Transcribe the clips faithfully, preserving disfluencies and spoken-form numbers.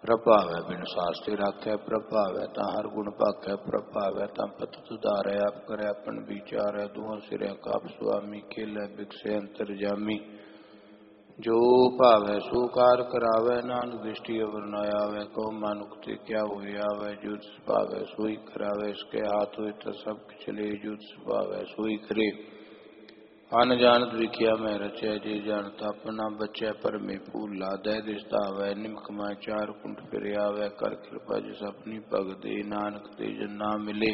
प्रभावै बिन शास्त्र राखै, प्रभावै ता हर गुण भाखै, प्रभावै ता पत सुधारै, आप करे अपन विचारै, दुहों सिरै काप सुआमी, खेलै बिकसे अंतरजामी। जो भावै सो कार करावै, नानक दृष्टि अवर न आवै, कहो मानुख ते क्या होय आवै, जो तिस भावै सोई करावै, इसके हाथ होय ता सब चले, जो तिस भावै सोई करे। अन जानत विखिया मैं रचै, जे जानत अपना बचै, पर में भूला दे दिस धावै, निमक माय चार कुंठ फिर आवै, कर कृपा जिस अपनी पग दे, नानक ते जन ना मिले।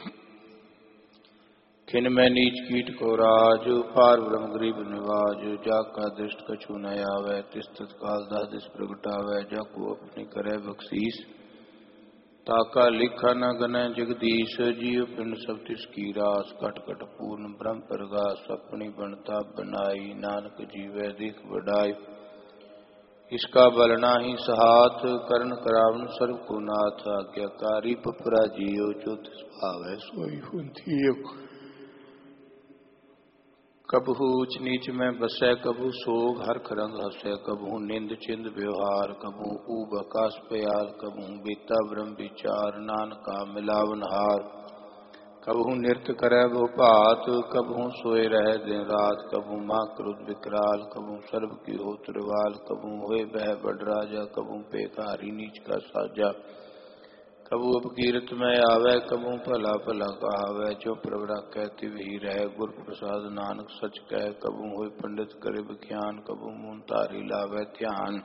खिन मैं नीच कीट को राज, पार ब्रह्म गरीब निवाज, जाका दृष्ट कछु न आवै, तिस तत्काल दा दिस प्रगटावै, जाको अपनी करे बख्शीस, ताका लिखा न गनै जगदीश, जीव पिंड सब तिसकी रास, कट कट पूर्ण ब्रह्म प्रगास, अपनी बनता बनाई, नानक जीवै दिख बढ़ाई। इसका बल नाही सहाथ, करण करावन सर्व को नाथ, आज्ञाकारी पपरा जियो, जो तिस भावै सोई हुंथियो। कबहू ऊंच नीच में बसै, कबहू सोग हरख रंग हसै, कबहू निंद चिंद व्यवहार, कबहू ऊब आकाश प्याल, कबहू बीता ब्रह्म विचार, नानका मिलावन हार। कबहू नृत्य करे वो भात, कबहू सोए रहे दिन रात, कबहू माँ क्रुद्ध विकराल, कबहू सर्व की हो त्रिवाल, कबहू होए बह बड़ राजा, कबहू पेखारी नीच का साजा। कबू अपकीरत में आवे, कबू भला भला कहावै, जो प्रभ राखै तिव ही रहे, गुर प्रसाद नानक सच कह। कबू होय पंडित करे विख्यान, कबू मून तारी लावे ध्यान।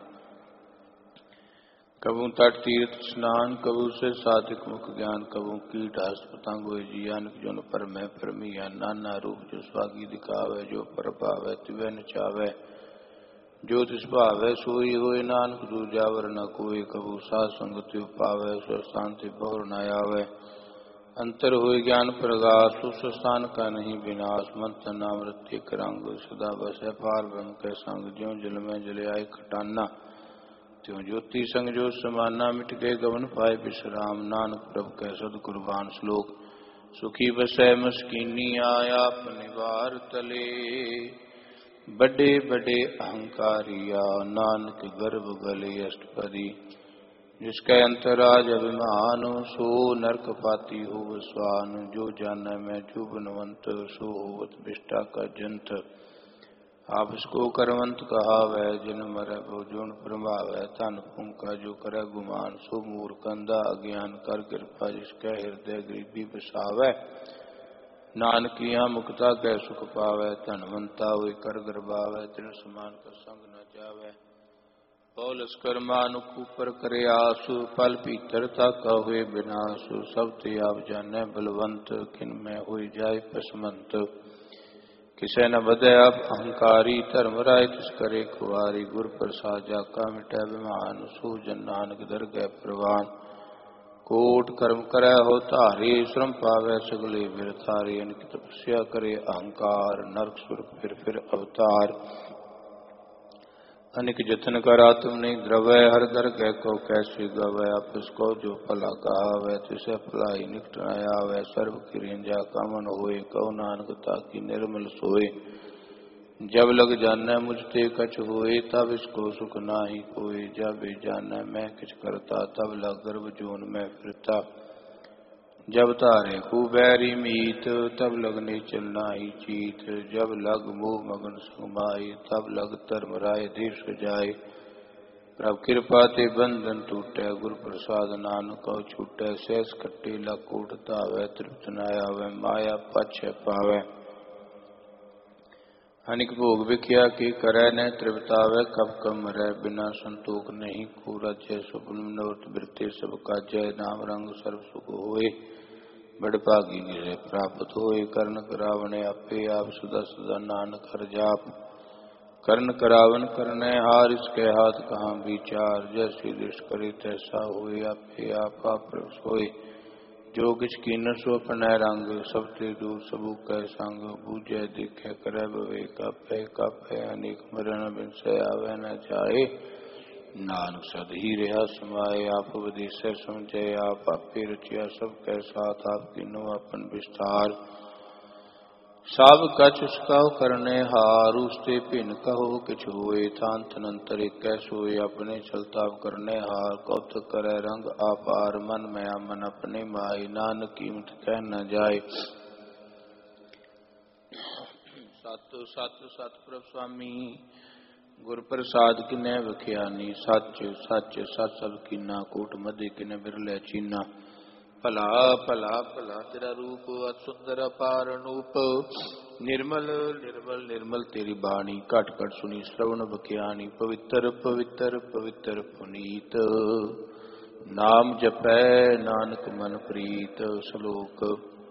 कबू तट तीर्थ स्नान, कबू से साधिक मुख ज्ञान, कबू कीट हस्त पतंग होय जियान, जुन पर मैं परमिया, नाना रूप जो स्वागी दिखावे, जो पर भावै तिवै नचावै। जो तिस भावै सोई होय, नानक दूजावर न कोय, कबू साध संगति पावै, सो शांति बहुर न आवै। अंतर होय ज्ञान प्रगास, उस स्थान का नहीं विनाश, मंत्र नाम रत्य करंग, सदा बसै पार ब्रह्म के संग, ज्यों जल में जले आए खटाना, त्यों ज्योति संग जो समाना, मिट गए गवन पाए विश्राम, नानक प्रभ कै सदकुर्बान श्लोक। सुखी बसै मस्कीनी, आया निवार तले, बड़े बड़े अहंकारिया, नानक गर्भ गले अष्टपदी। जिसके अंतराज अभिमान, सो नरक पाती हो स्वान, जो जानै मैं जो बनवंत, सो होवत विष्टा का जंत। आप इसको करवंत कहावै, जिन मरै बहु जोन प्रभावै, धन फूंका जो करे गुमान, सो मूर्ख अंधा अज्ञान, कर कृपा जिसके हृदय गरीबी बसावै। नानकिया मुक्ता कै सुख पावै, धनवंता होय कर गर्भावै, तिन समान का संग न जावै। पौलस कर्मानुख ऊपर करे आस, फल भीतर ताका हुए विनाश, सब ते आप जानै बलवंत, किन में होई जाय पसमंत। किसे न बधै आप अहंकारी, धर्म राय तिस करे खुआरी, गुर प्रसाद जाका मिटै विमान, सो जन नानक दरगह प्रवान। कोट कर्म करे हो धारे, श्रम पावै सगले बिर थारे, अनिक तपस्या करे अहंकार, नरक सुरख फिर फिर अवतार। अनिक जतन कर आत्म नहीं द्रवै, हर दरगह को कैसे गवै, आपस को जो भला कहावै, तिसे भलाई निकट न आवै, सर्व किरिंजा कामन होए, कहो नानक ताकि निर्मल सोए। जब लग जानै मुझ ते कछ होए, तब इसको सुख नाही कोय, जब जानै मैं किछ करता, तब लग गर्भ जोन में फिरता। जब तारे खूब बैरी मीत, तब लगने चलना ही चीत, जब लग मोह मगन सुमाई, तब लग धर्म राय देश जाए। प्रभ कृपा ते बंधन टूटै, गुर प्रसाद नानक कहो छूटै, सहस कट्टे लग कोट धावै, तृप्त न आवै, माया पाछै पावै। अनिक भोग विख्या की करै न तृप्तावै, कब कब मरै बिना संतोख नहीं को राज्य, सुपुन मनोरथ वृत्ति सब काजै, नाम रंग सर्व सुख होए, बड़ भागी गिरे प्राप्त होए। कर्ण करावन आपे आप, सदा सदा नानक हर जाप, कर्ण करावन करनै हार, इसके हाथ कहाँ विचार, जैसी दृष्ट करे तैसा होए, आपे आप आप प्रभ सोए। जो किछ कीन सो अपनै रंग, सब ते दूर सबू कै संग, बूझै देखे करे विवेक, कापै कापै अनेक मरण बिन सै आवै न जाए। नानक सद ही रहा समाये, आप उपदेसै समझै, आप आपे रचिया सब कै साथ, आप कीनो अपन विस्तार। ਸਭ ਕਛ ਸੁਕਾਉ ਕਰਨੇ ਹਾਰ, ਉਸਤੇ ਭਿੰਨ ਕਹੋ ਕਿਛ ਹੋਏ। ਥਾਨ ਤਨੰਤਰ ਏਕੈ ਸੋਏ, ਆਪਣੇ ਚਲਤਾਵ ਕਰਨੇ ਹਾਰ। ਕੌਤਕ ਕਰੈ ਰੰਗ ਆਪਾਰ, ਮਨ ਮਇਆ ਮਨ ਆਪਣੇ ਮਾਏ। ਨਾਨਕ ਕੀਮਤ ਕਹਿ ਨ ਜਾਏ। ਸਤ ਸਤ ਸਤ ਪ੍ਰਭ ਸੁਆਮੀ, ਗੁਰ ਪ੍ਰਸਾਦ ਕਿਨੈ ਵਖਿਆਨੀ। ਸੱਚ ਸੱਚ ਸਤ ਸਭ ਕੀਨਾ, ਕੋਟ ਮਧੇ ਕਿਨੈ ਬਿਰਲੇ ਚੀਨਾ। ਭਲਾ ਭਲਾ ਭਲਾ ਤੇਰਾ ਰੂਪ, ਅਤ ਸੁੰਦਰ ਅਪਾਰ ਅਨੂਪ। ਨਿਰਮਲ ਨਿਰਮਲ ਨਿਰਮਲ ਤੇਰੀ ਬਾਣੀ, ਘਟ ਘਟ ਸੁਣੀ ਸ਼ਰਵਣ ਬਖਿਆਣੀ। ਪਵਿੱਤਰ ਪਵਿੱਤਰ ਪਵਿੱਤਰ ਪੁਨੀਤ, ਨਾਮ ਜਪੈ ਨਾਨਕ ਮਨ ਪ੍ਰੀਤ। ਸ਼ਲੋਕ।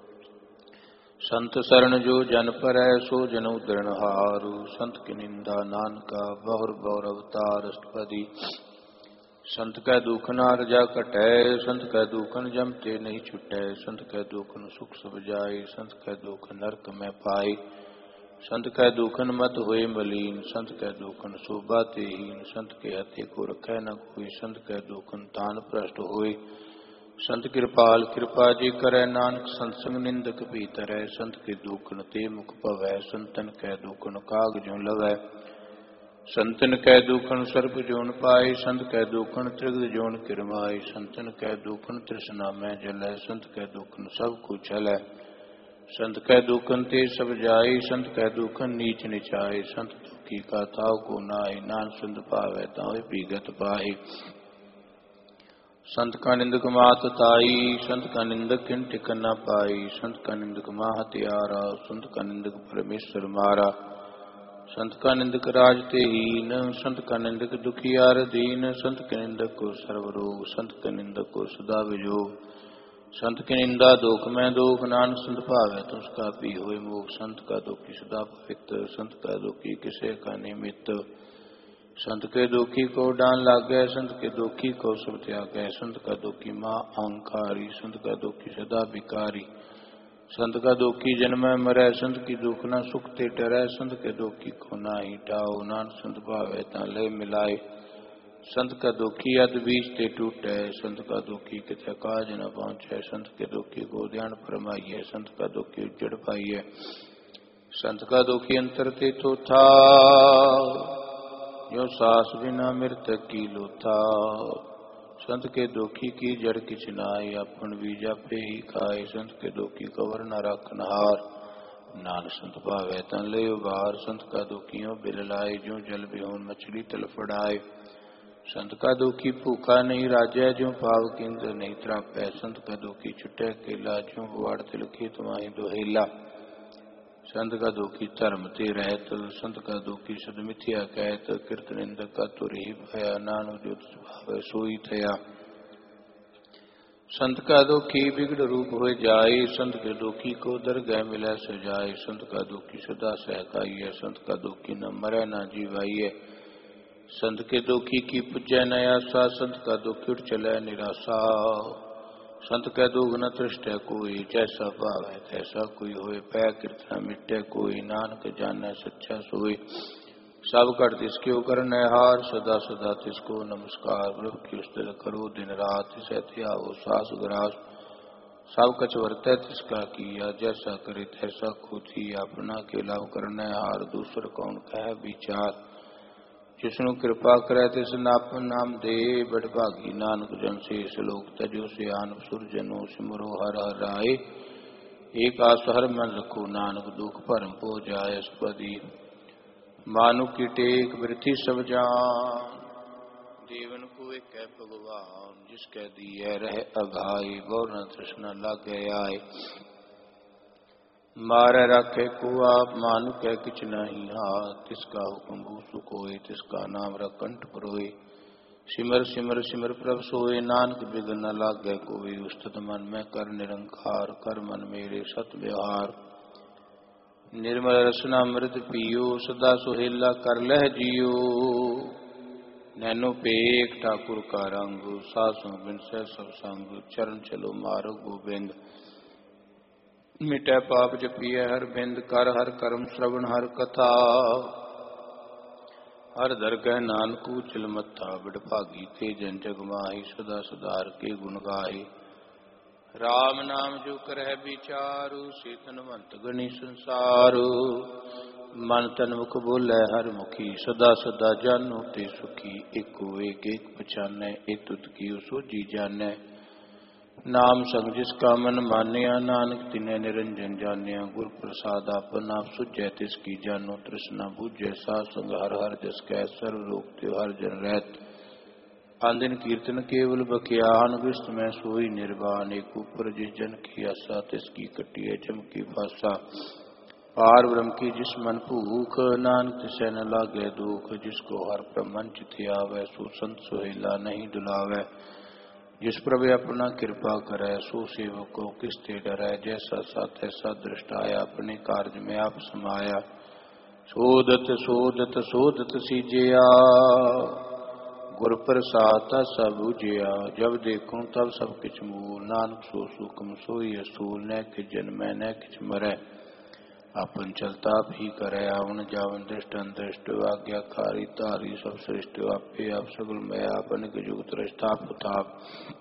ਸੰਤ ਸਰਣ ਜੋ ਜਨ ਪਰੈ, ਸੋ ਜਨ ਉਦਰਣ ਹਾਰ। ਸੰਤ ਕੀ ਨਿੰਦਾ ਨਾਨਕਾ, ਬਹੁਰ ਬਹੁਰ ਅਵਤਾਰ। ਅਸ਼ਟਪਦੀ। ਸੰਤ ਕੈ ਦੁਖ ਨਾ ਰਜਾ ਘਟੈ, ਸੰਤ ਕੈ ਦੁਖਨ ਜਮ ਤੇ ਨਹੀਂ ਛੁਟੈ। ਸੰਤ ਕੈ ਦੁਖਨ ਸੁਖ ਸਭ ਜਾਏ, ਸੰਤ ਕੈ ਦੁਖ ਨਰਕ ਮੈਂ ਪਾਏ। ਸੰਤ ਕੈ ਦੁਖਨ ਮਤ ਹੋਏ ਮਲੀਨ, ਸੰਤ ਕੈ ਦੁਖਨ ਸ਼ੋਭਾ ਤੇ ਹੀਨ। ਸੰਤ ਕੇ ਹੱਥੇ ਕੋ ਰਖੈ ਨ ਕੋਈ, ਸੰਤ ਕੈ ਦੁਖਨ ਤਾਨ ਭ੍ਰਸ਼ਟ ਹੋਏ। ਸੰਤ ਕਿਰਪਾਲ ਕਿਰਪਾ ਜੇ ਕਰੈ, ਨਾਨਕ ਸੰਤ ਸੰਗ ਨਿੰਦਕ ਭੀ ਤਰੈ। ਸੰਤ ਕੇ ਦੁਖਨ ਤੇ ਮੁਖ ਭਵੈ, ਸੰਤਨ ਕੈ ਦੁਖਨ ਕਾਗ ਜਿਉ ਲਵੈ। ਸੰਤਨ ਕੈ ਦੁਖਨ ਸਰਬ ਜੋਨ ਪਾਏ, ਸੰਤ ਕੈ ਦੁਖਨ ਤ੍ਰਿਗਦ ਜੋਨ ਕਿਰਮਾਏ। ਸੰਤਨ ਕੈ ਦੁਖਨ ਤ੍ਰਿਸ਼ਨਾ ਮੈਂ ਜਲੈ, ਸੰਤ ਕੈ ਦੁਖਨ ਸਭ ਕੁਛ ਛਲੈ। ਸੰਤ ਕੈ ਦੁਖਨ ਤੇ ਸਭ ਜਾਏ, ਸੰਤ ਕੈ ਦੁਖਨ ਨੀਚ ਨਿਚਾਏ। ਸੰਤ ਦੁਖੀ ਕਾ ਤਾਉ ਕੋ ਨਾਏ, ਨਾਨਕ ਸੰਤ ਭਾਵੈ ਤਾਉ ਭੀਗਤ ਪਾਏ। ਸੰਤ ਕਾ ਨਿੰਦਕ ਮਾਤ ਤਾਈ, ਸੰਤ ਕਾ ਨਿੰਦਕ ਕਿਨ ਟਿਕਨ ਨਾ ਪਾਈ। ਸੰਤ ਕਾ ਨਿੰਦਕ ਮਾਹ ਹਤਿਆਰਾ, ਸੰਤ ਕਾ ਨਿੰਦਕ ਪਰਮੇਸ਼ਰ ਮਾਰਾ। ਸੰਤ ਕਾ ਨਿੰਦਕ ਰਾਜ ਤੇ ਹੀਨ, ਸੰਤ ਕਾ ਨਿੰਦਕ ਦੁਖੀਆਰ ਦੀਨ। ਸੰਤ ਕੇ ਨਿੰਦਕ ਕੋ ਸਰਬ ਰੋਗ, ਸੰਤ ਕੇ ਨਿੰਦਕ ਕੋ ਸਦਾ ਵਿਜੋਗ। ਸੰਤ ਕੀ ਨਿੰਦਾ ਦੋਖ ਮੈਂ ਦੋਖ, ਨਾਨਕ ਸੰਤ ਭਾਵੈ ਤੁਸ ਕਾ ਭੀ ਹੋਏ ਮੋਖ। ਸੰਤ ਕਾ ਦੁਖੀ ਸਦਾ ਪਵਿੱਤ, ਸੰਤ ਕਾ ਦੁਖੀ ਕਿਸੇ ਕਾ ਨਿਮਿਤ। ਸੰਤ ਕੇ ਦੁਖੀ ਕੋ ਡਾਨ ਲਾਗੈ, ਸੰਤ ਕੇ ਦੁਖੀ ਕੋ ਸਭ ਤਿਆਗੈ। ਸੰਤ ਕਾ ਦੁਖੀ ਮਹਾ ਅਹੰਕਾਰੀ, ਸੰਤ ਕਾ ਦੁਖੀ ਸਦਾ ਵਿਕਾਰੀ। ਸੰਤ ਕਾ ਦੁਖੀ ਜਨਮੈ ਮਰੈ, ਸੰਤ ਕੀ ਦੁਖ ਨਾ ਸੁਖ ਤੇ ਡਰੈ। ਸੰਤ ਕੇ ਦੁਖੀ ਕੋ ਨਾਹੀ ਟਾਉ, ਨਾਨਕ ਸੰਤ ਭਾਵੈ ਤਾਂ ਲੈ ਮਿਲਾਏ। ਸੰਤ ਕਾ ਦੁਖੀ ਅਦ ਬੀਜ ਤੇ ਟੂਟੈ, ਸੰਤ ਕਾ ਦੁਖੀ ਕਿਤੇ ਕਾਜ ਨ ਪਹੁੰਚੈ। ਸੰਤ ਕੇ ਦੁਖੀ ਕੋ ਧਿਆਨ ਫਰਮਾਈਐ, ਸੰਤ ਕਾ ਦੁਖੀ ਉਜੜ ਪਾਈਐ। ਸੰਤ ਕਾ ਦੁਖੀ ਅੰਤਰ ਤੇ ਥੋਥਾ, ਜੋ ਸਾਸ ਬਿਨਾ ਮਿਰਤਕ ਕੀ ਲੋਥਾ। ਸੰਤ ਕੇ ਦੁਖੀ ਕੀ ਜੜ ਕਿਛ ਨਾਏ, ਆਪਨ ਵੀ ਜਾਪੇ ਹੀ ਖਾਏ। ਸੰਤ ਕੇ ਦੁਖੀ ਕਵਰ ਨ ਰਾਖਨ ਹਾਰ, ਨਾਨਕ ਸੰਤ ਭਾਵੈ ਤਾਂ ਲੈ ਉਬਾਰ। ਸੰਤ ਕਾ ਦੁਖੀਓ ਬਿਲ ਲਾਏ, ਜਿਉ ਜਲ ਬਿਹੂਨ ਮਛਲੀ ਤਲ ਫੜਾਏ। ਸੰਤ ਕਾ ਦੁਖੀ ਭੂਖਾ ਨਹੀਂ ਰਾਜੈ, ਜਿਉ ਪਾਵ ਕੇਂਦਰ ਨਹੀਂ ਤਰਾਪੈ। ਸੰਤ ਕਾ ਦੁਖੀ ਛੁਟੈ ਕੇਲਾ, ਜਿਉ ਵਾੜ ਤਿਲ ਖੇਤ ਮਾਹੀ ਦੁਹੇਲਾ। ਸੰਤ ਕਾ ਦੁਖੀ ਧਰਮ ਤੇ ਰਹਿਤ, ਸੰਤ ਕਾ ਦੁਖੀ ਸਦ ਮਿਥਿਆ ਕਹਿਤ। ਕਿਰਤ ਨਿੰਦਕ ਕਾ ਤੁਰ ਹੀ ਭਇਆ, ਨਾਨਕ ਜੋ ਤਿਸ ਭਾਵੈ ਸੋਈ ਥਿਆ। ਸੰਤ ਕਾ ਦੁਖੀ ਬਿਗੜ ਰੂਪ ਹੋਏ ਜਾਏ, ਸੰਤ ਕੇ ਦੁਖੀ ਕੋ ਦਰਗਹਿ ਮਿਲੈ ਸਜਾਏ। ਸੰਤ ਕਾ ਦੁਖੀ ਸਦਾ ਸਹਿਕਾਈਐ, ਸੰਤ ਕਾ ਦੁਖੀ ਨ ਮਰੈ ਨ ਜੀਵਾਈਐ। ਸੰਤ ਕੇ ਦੁਖੀ ਕੀ ਪੁੱਜੈ ਨ ਆਸਾ, ਸੰਤ ਕਾ ਦੁਖੀ ਉਠ ਚਲੈ ਨਿਰਾਸਾ। ਸੰਤ ਕੈ ਦੁਖ ਨ ਤ੍ਰਿਸ਼ਟੈ ਕੋਈ, ਜੈਸਾ ਭਾਵੈ ਤੈਸਾ ਕੋਈ ਹੋਏ। ਪੈ ਕਿਰਤ ਨ ਮਿਟੈ ਕੋਈ, ਨਾਨਕ ਜਾਣੈ ਸੱਚਾ ਸੋਏ। ਸਭ ਘਟ ਤਿਸ ਕਿਉ ਕਰਨੈ ਹਾਰ, ਸਦਾ ਸਦਾ ਤਿਸ ਕੋ ਨਮਸਕਾਰ। ਪ੍ਰਭ ਕੀ ਉਸਤਤ ਕਰੋ ਦਿਨ ਰਾਤ, ਤਿਸੈ ਧਿਆਵੋ ਸਾਸ ਗਰਾਸ। ਸਭ ਕਛ ਵਰਤੈ ਤਿਸ ਕਾ ਕੀਆ, ਜੈਸਾ ਕਰੇ ਤੈਸਾ ਖੋਤੀ। ਆਪਣਾ ਕੇ ਲਵ ਕਰਨੈ ਹਾਰ, ਦੂਸਰ ਕੌਣ ਕਹਿ ਵਿਚਾਰ। ਜਿਸਨੂੰ ਕਿਰਪਾ ਕਰੈ ਤਿਸ ਨਾਪਨ ਨਾਮ ਦੇ, ਬੜ ਭਾਗੀ ਨਾਨਕ ਜਨ ਸੇ। ਸ਼ਲੋਕ ਤਜੋ ਸਿਆਨ ਸੁਰਜਨੋ, ਸਿਮਰੋ ਹਰ ਹਰ ਰਾਏ। ਏਕ ਆਸ ਹਰ ਮਨ ਰਖੋ, ਨਾਨਕ ਦੁਖ ਭਰਮ ਪੋ ਜਾਏ। ਅਸ਼ਟਪਦੀ। ਮਾਨੁ ਕੀ ਟੇਕ ਬਿਰਥੀ ਸਭ ਜਾਨ, ਦੇਵਨ ਕੋ ਏਕੈ ਭਗਵਾਨ। ਜਿਸ ਕੈ ਦੀਐ ਰਹਿ ਅਘਾਈ, ਬਹੁ ਨ ਤ੍ਰਿਸ਼ਨਾ ਲਾਗੈ ਆਏ। ਮਾਰੈ ਰਾਖੈ ਕੋ ਆਪ, ਮਾਨੁ ਕੈ ਕਿਛ ਨਾਹੀ ਹਾਥ। ਤਿਸ ਕਾ ਹੁਕਮ ਬੂਸੁ ਕੋਇ, ਤਿਸ ਕਾ ਨਾਮ ਰਕੰਠ ਪਰੋਏ। ਸਿਮਰ ਸਿਮਰ ਸਿਮਰ ਪ੍ਰਭ ਸੋਏ, ਨਾਨਕ ਬਿਗਨ ਨ ਲਾਗੈ ਕੋਈ। ਉਸਤਤ ਮਨ ਮੈਂ ਕਰ ਨਿਰੰਕਾਰ, ਕਰ ਮਨ ਮੇਰੇ ਸਤ ਵਿਹਾਰ। ਨਿਰਮਲ ਰਸਨਾ ਅੰਮ੍ਰਿਤ ਪੀਓ, ਸਦਾ ਸੁਹੇਲਾ ਕਰ ਲਹਿ ਜੀਓ। ਨੈਨੋ ਪੇਖ ਠਾਕੁਰ ਕਾ ਰੰਗ, ਸਾਧ ਸੰਗ ਬਿਨਸੈ ਸਭ ਸੰਗ। ਚਰਨ ਚਲੋ ਮਾਰਗ ਗੋਬਿੰਦ, ਮਿਟੈ ਪਾਪ ਜਪੀਐ ਹਰ ਬਿੰਦ। ਕਰ ਹਰ ਕਰਮ ਸ਼ਰਵਣ ਹਰ ਕਥਾ, ਹਰ ਦਰਗਹਿ ਨਾਨਕ ਉਚਲ ਮੱਥਾ। ਬਿਡ ਭਾਗੀ ਤੇ ਜਨ ਜਗ ਮਾਹੀ, ਸਦਾ ਸਦਾ ਹਰਿ ਕੇ ਗੁਣ ਗਾਏ। राम नाम जो करह विचारु, से तनवंत गणि संसारु। मन तन मुख बोले हर मुखी, सदा सदा जानो ते सुखी। एको एक एक पछानै, एक तुत की सोझी जानै। नाम संग जिसका मन मानिया, नानक तिन्हे निरंजन जानिया। गुर प्रसाद आपन आप सुझै, तिसकी जानो तृष्णा बुझै। साध संग हर हर जस कै, सर्व रोग त्यो हर जन रहत। आंदिन कीर्तन केवल बख्यान, गृहस्थ में सोई निर्वाण। एक ऊपर जिस जन की आशा, तिसकी कटिए चमकी फासा। पार ब्रह्म की जिस मन भूख, नानक तिसै न लागे दुख। जिसको हर ब्रह्मन चित आवे, सो संत सोहेला नहीं दुलावे। जिस प्रभु अपना कृपा करे, सो सेवक को किसते डरै। जैसा साथ ऐसा दृष्टाया, अपने कार्य में आप समाया। सोदत सोदत सोदत सीजिया, गुर प्रसाद सब बुझिया। जब देखूं तब सब किछ मूल, नानक सो सूक्ष्म सोई असूल। न किछ जन्मै न किछ मरै, आपन चलता भी करे। आवन जावन दृष्ट अंतृष्ट, आज्ञाकारी तारी सब सृष्ट। आपे आप सगल मैं, आपन के जुगत रचताप उताप।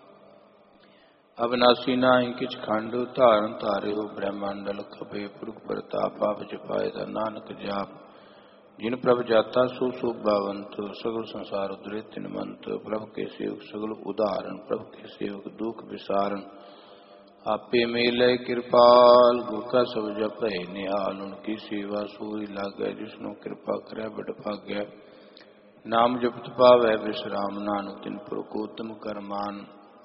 अविनाशी नाहि किछ खंड, धारण तारे हो ब्रह्मांडल। खबे पुरख प्रताप, आप जपाए दा नानक जाप। जिन प्रभ जाता सो शोभावंत, सगल संसार उधरे तिनमंत। प्रभ के सेवक सगल उदाहरण, प्रभ के सेवक दुख विसारण। आपे मेले कृपाल, गुर का सब जपै निहाल। उनकी सेवा सोई लागै, जिसनु कृपा करे बड़ भाग्य। नाम जपत पावै विश्राम, नानक तिन पुर को उत्तम करमान।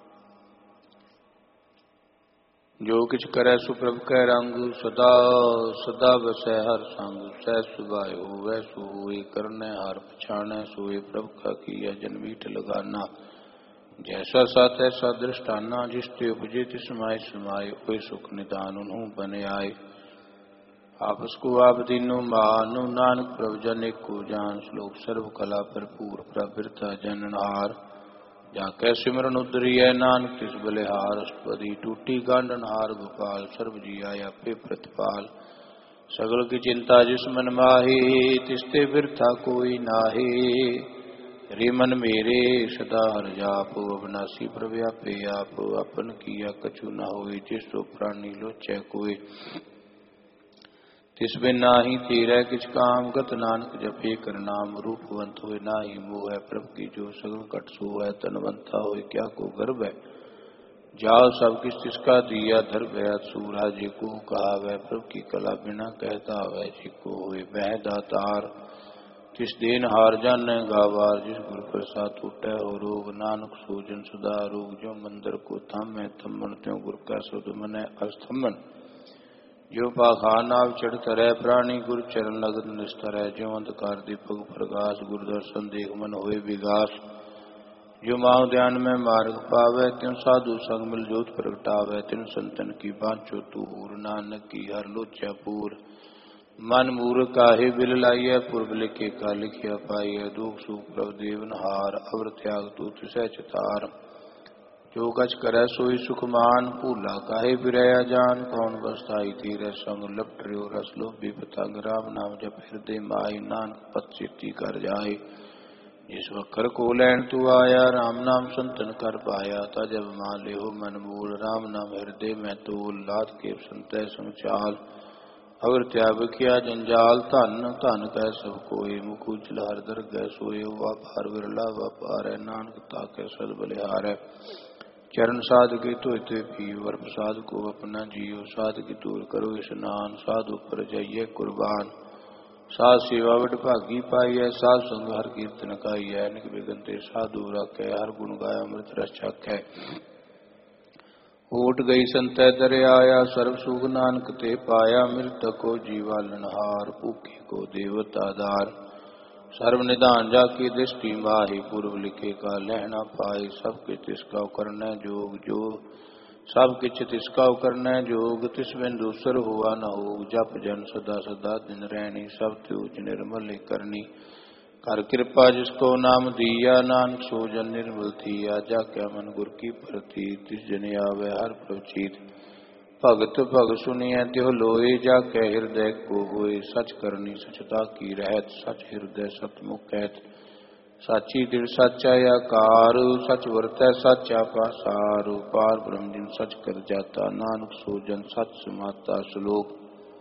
जो किछ करे सो प्रभ कै रंग, सदा सदा बसै हर संग। सहज सुभाए होवै सो होए, करनै हार पछाणै सोए। प्रभ का किया जन मीठ लगाना, जैसा साथ ऐसा दृष्टाना। जिस ते उपजे तिस समाय समाये, होए सुख निदान उन्हु बन आए। आपस को आप दीनो मानो, नानक प्रभ जन एको जान। श्लोक सर्व कला भरपूर, प्रभ बिरथा जननहार। जाकै सिमरन उतरियै, नानक तिस बलिहार। अष्टपदी टूटी गांडन हार, गोपाल सर्व जी आया पे प्रतिपाल। सगल की चिंता जिस मन माही, तिसते बिरथा कोई नाही। रे मन मेरे सदा हर जाप, अविनाशी प्रभ आपे आप। अपन किया कछु न होई, जिस सो प्राणी लोचै कोई। तिस बिन नाही तेरै किछ काम, गत नानक जपे कर नाम। रूपवंत होए नाही मोह, प्रभ की जो सगल कट सो है। तनवंता होए क्या को गर्व है, जाओ सब किस तिसका दिया धर गया। सूरा जी को कहावै, प्रभ की कला बिना कहता वै। जिको होए बह दातार, तिस देन हार जानै गावार। जिस गुर प्रसाद टूटै हो रोग, नानक सोजन सदा रोग। जो मंदिर को थामै थम्मन, त्यों गुर का सुध मनै अस्थमन। जो पाखान आप चढ़ तरह, प्राणी गुर चरण लगत निस्तर। जो अंधकार दीपक प्रकाश, गुर दर्शन देख मन होए विगास। जो मांग ध्यान में मार्ग पावे, त्यों साधु संग मिल जोत प्रगटावे। तिन संतन की बांचो तूर, नानक की हर लोचा पूर। मन मूर काहे बिल लाइय, पूर्व लिखे का लिखिया पाइय। दुख सुख प्रभ देवन हार, अवर त्याग तू तिसै चितार। जो कछ करे सोई सुखमान, भूला काहे बिरया जान। कौन बसताई तीरै संग, लपट रयो रस लोभी पतंग। राम नाम जप हृदय माई, नानक पत चित्ती कर जाय। जिस वखर को लैन तू आया, राम नाम संतन कर पाया। ता जब मान ले हो मन मूल, राम नाम हृदय में तोल। लात के संतय संचाल, अगर त्याग किया जंजाल। धन धन कह सब कोई, मुख उजल हर दर गै सोए। व्यापार विरला व्यापार है, नानक ताके सद बलिहार है। चरण साध के तो ते पीवर, प्रसाद को अपना जियो। साध की दूर करो स्नान, साधु पर जाइए कुर्बान। साध सेवा वड भागी पाई है, साध संग हर कीर्तन गाई है। निक बिगनते साधु रखे, हर गुण गाय अमृत रस चखै। ओट गई संतै दर आया, सर्व सुख नानक ते पाया। मृतक को जीवा लनहार, भूखे को देवता दार। सर्व निधान जाकी दृष्टि माही, पूर्व लिखे का लहना पाई। सब किछ तिसका करनै जोग, जो सब किछ तिसका करनै जोग। तिस बिन दूसर हुआ न होग, जप जन सदा सदा दिन रहनी। सब त्योज निर्मल करनी, कर कृपा जिसको नाम दिया। नानक सो जन निर्मल थिया, जाके मन गुर की प्रति। तिस जन आवे हर प्रचीत, भगत भग सुनिय त्यो लोए। जाके हृदय को होए, सच करनी सचता की रहत। सच हृदय सतमुख कहत, ਸਾਚੀ ਦਿਲ ਸਾਚਾ ਆਕਾਰ, ਸਚ ਵਰਤੈ ਸਾਚਾ ਪਾਸਾਰ। ਪਾਰ ਬ੍ਰਹਮ ਜਿਨ ਸਚ ਕਰ ਜਾਤਾ, ਨਾਨਕ ਸੋ ਜਨ ਸਚ ਸਮਾਤਾ। ਸ਼ਲੋਕ।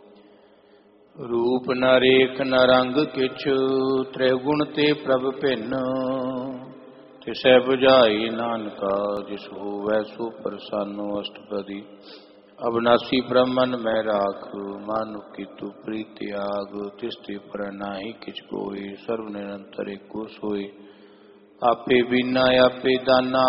ਰੂਪ ਨ ਰੇਖ ਨ ਰੰਗ ਕਿਛ, ਤ੍ਰਿਗੁਣ ਤੇ ਪ੍ਰਭ ਭਿੰਨ। ਤਿਸੈ ਬੁਝਾਈ ਨਾਨਕਾ, ਜਿਸ ਹੋਵੈ ਸੋ ਪ੍ਰਸੰਨ। ਅਸ਼ਟਪਦੀ। ਅਬਨਾਸੀ ਬ੍ਰਹਮਨ ਮੈਂ ਰਾਖ, ਮਾਨੁ ਕੀਤੂ ਪ੍ਰੀਤ ਤਿਆਗ। ਤਿਸ ਤੇ ਪਰ ਨਾਹੀ ਕਿਛ ਕੋਇ, ਸਰਵ ਨਿਰੰਤਰ ਏਕੋ ਸੋਇ। ਆਪੇ ਬੀਨਾ ਆਪੇ ਦਾਨਾ,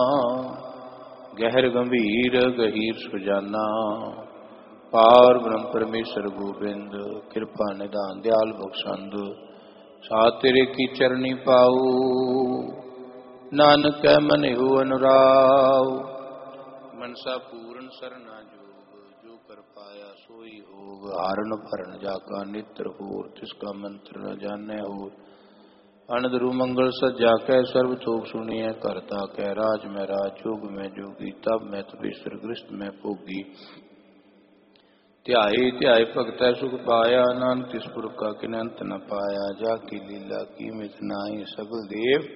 ਗਹਿਰ ਗੰਭੀਰ ਗਹੀਰ ਸੁਜਾਨਾ। ਪਾਰ ਬ੍ਰਹਮ ਪਰਮੇਸ਼ਰ ਗੋਬਿੰਦ, ਕਿਰਪਾ ਨਿਧਾਨ ਦਿਆਲ ਬਖਸ਼ੰਦ। ਸਾਧ ਤੇਰੇ ਕੀ ਚਰਨੀ ਪਾਉ, ਨਾਨਕ ਕੈ ਮਨਿਹੁ ਅਨੁਰਾਉ। ਮਨਸਾ ਪੂਰਨ ਸਰਨਾ ਜੋਗ, ਜੋ ਕਰ ਪਾਇਆ ਸੋਈ ਹੋਗ। ਹਾਰਨ ਭਰਨ ਜਾ ਕਾ ਨਿਤਰ ਹੋਰ, ਤਿਸ ਕਾ ਮੰਤਰ ਨ ਜਾਣੈ ਹੋਰ। ਅਨੰਦਰੂ ਮੰਗਲ ਸਜਾ ਕੈ, ਸਰਬ ਥੋਕ ਸੁਣੀਐ ਕਰਤਾ ਕੈ। ਰਾਜ ਮੈਂ ਰਾਜ, ਜੋਗ ਮੈਂ ਜੋਗੀ, ਤਬ ਮੈਂ ਤਪੇਸਰ ਗ੍ਰਸਤ ਮੈਂ ਭੋਗੀ। ਧਿਆਏ ਧਿਆਏ ਭਗਤੈ ਸੁਖ ਪਾਇਆ, ਨਾਨਕ ਤਿਸ ਪੁਰਖ ਕਾ ਕਿਨੈ ਅੰਤ ਨ ਪਾਇਆ। ਜਾ ਕੀ ਲੀਲਾ ਕੀਮਤ ਨਾਹੀ, ਸਗਲ ਦੇਵ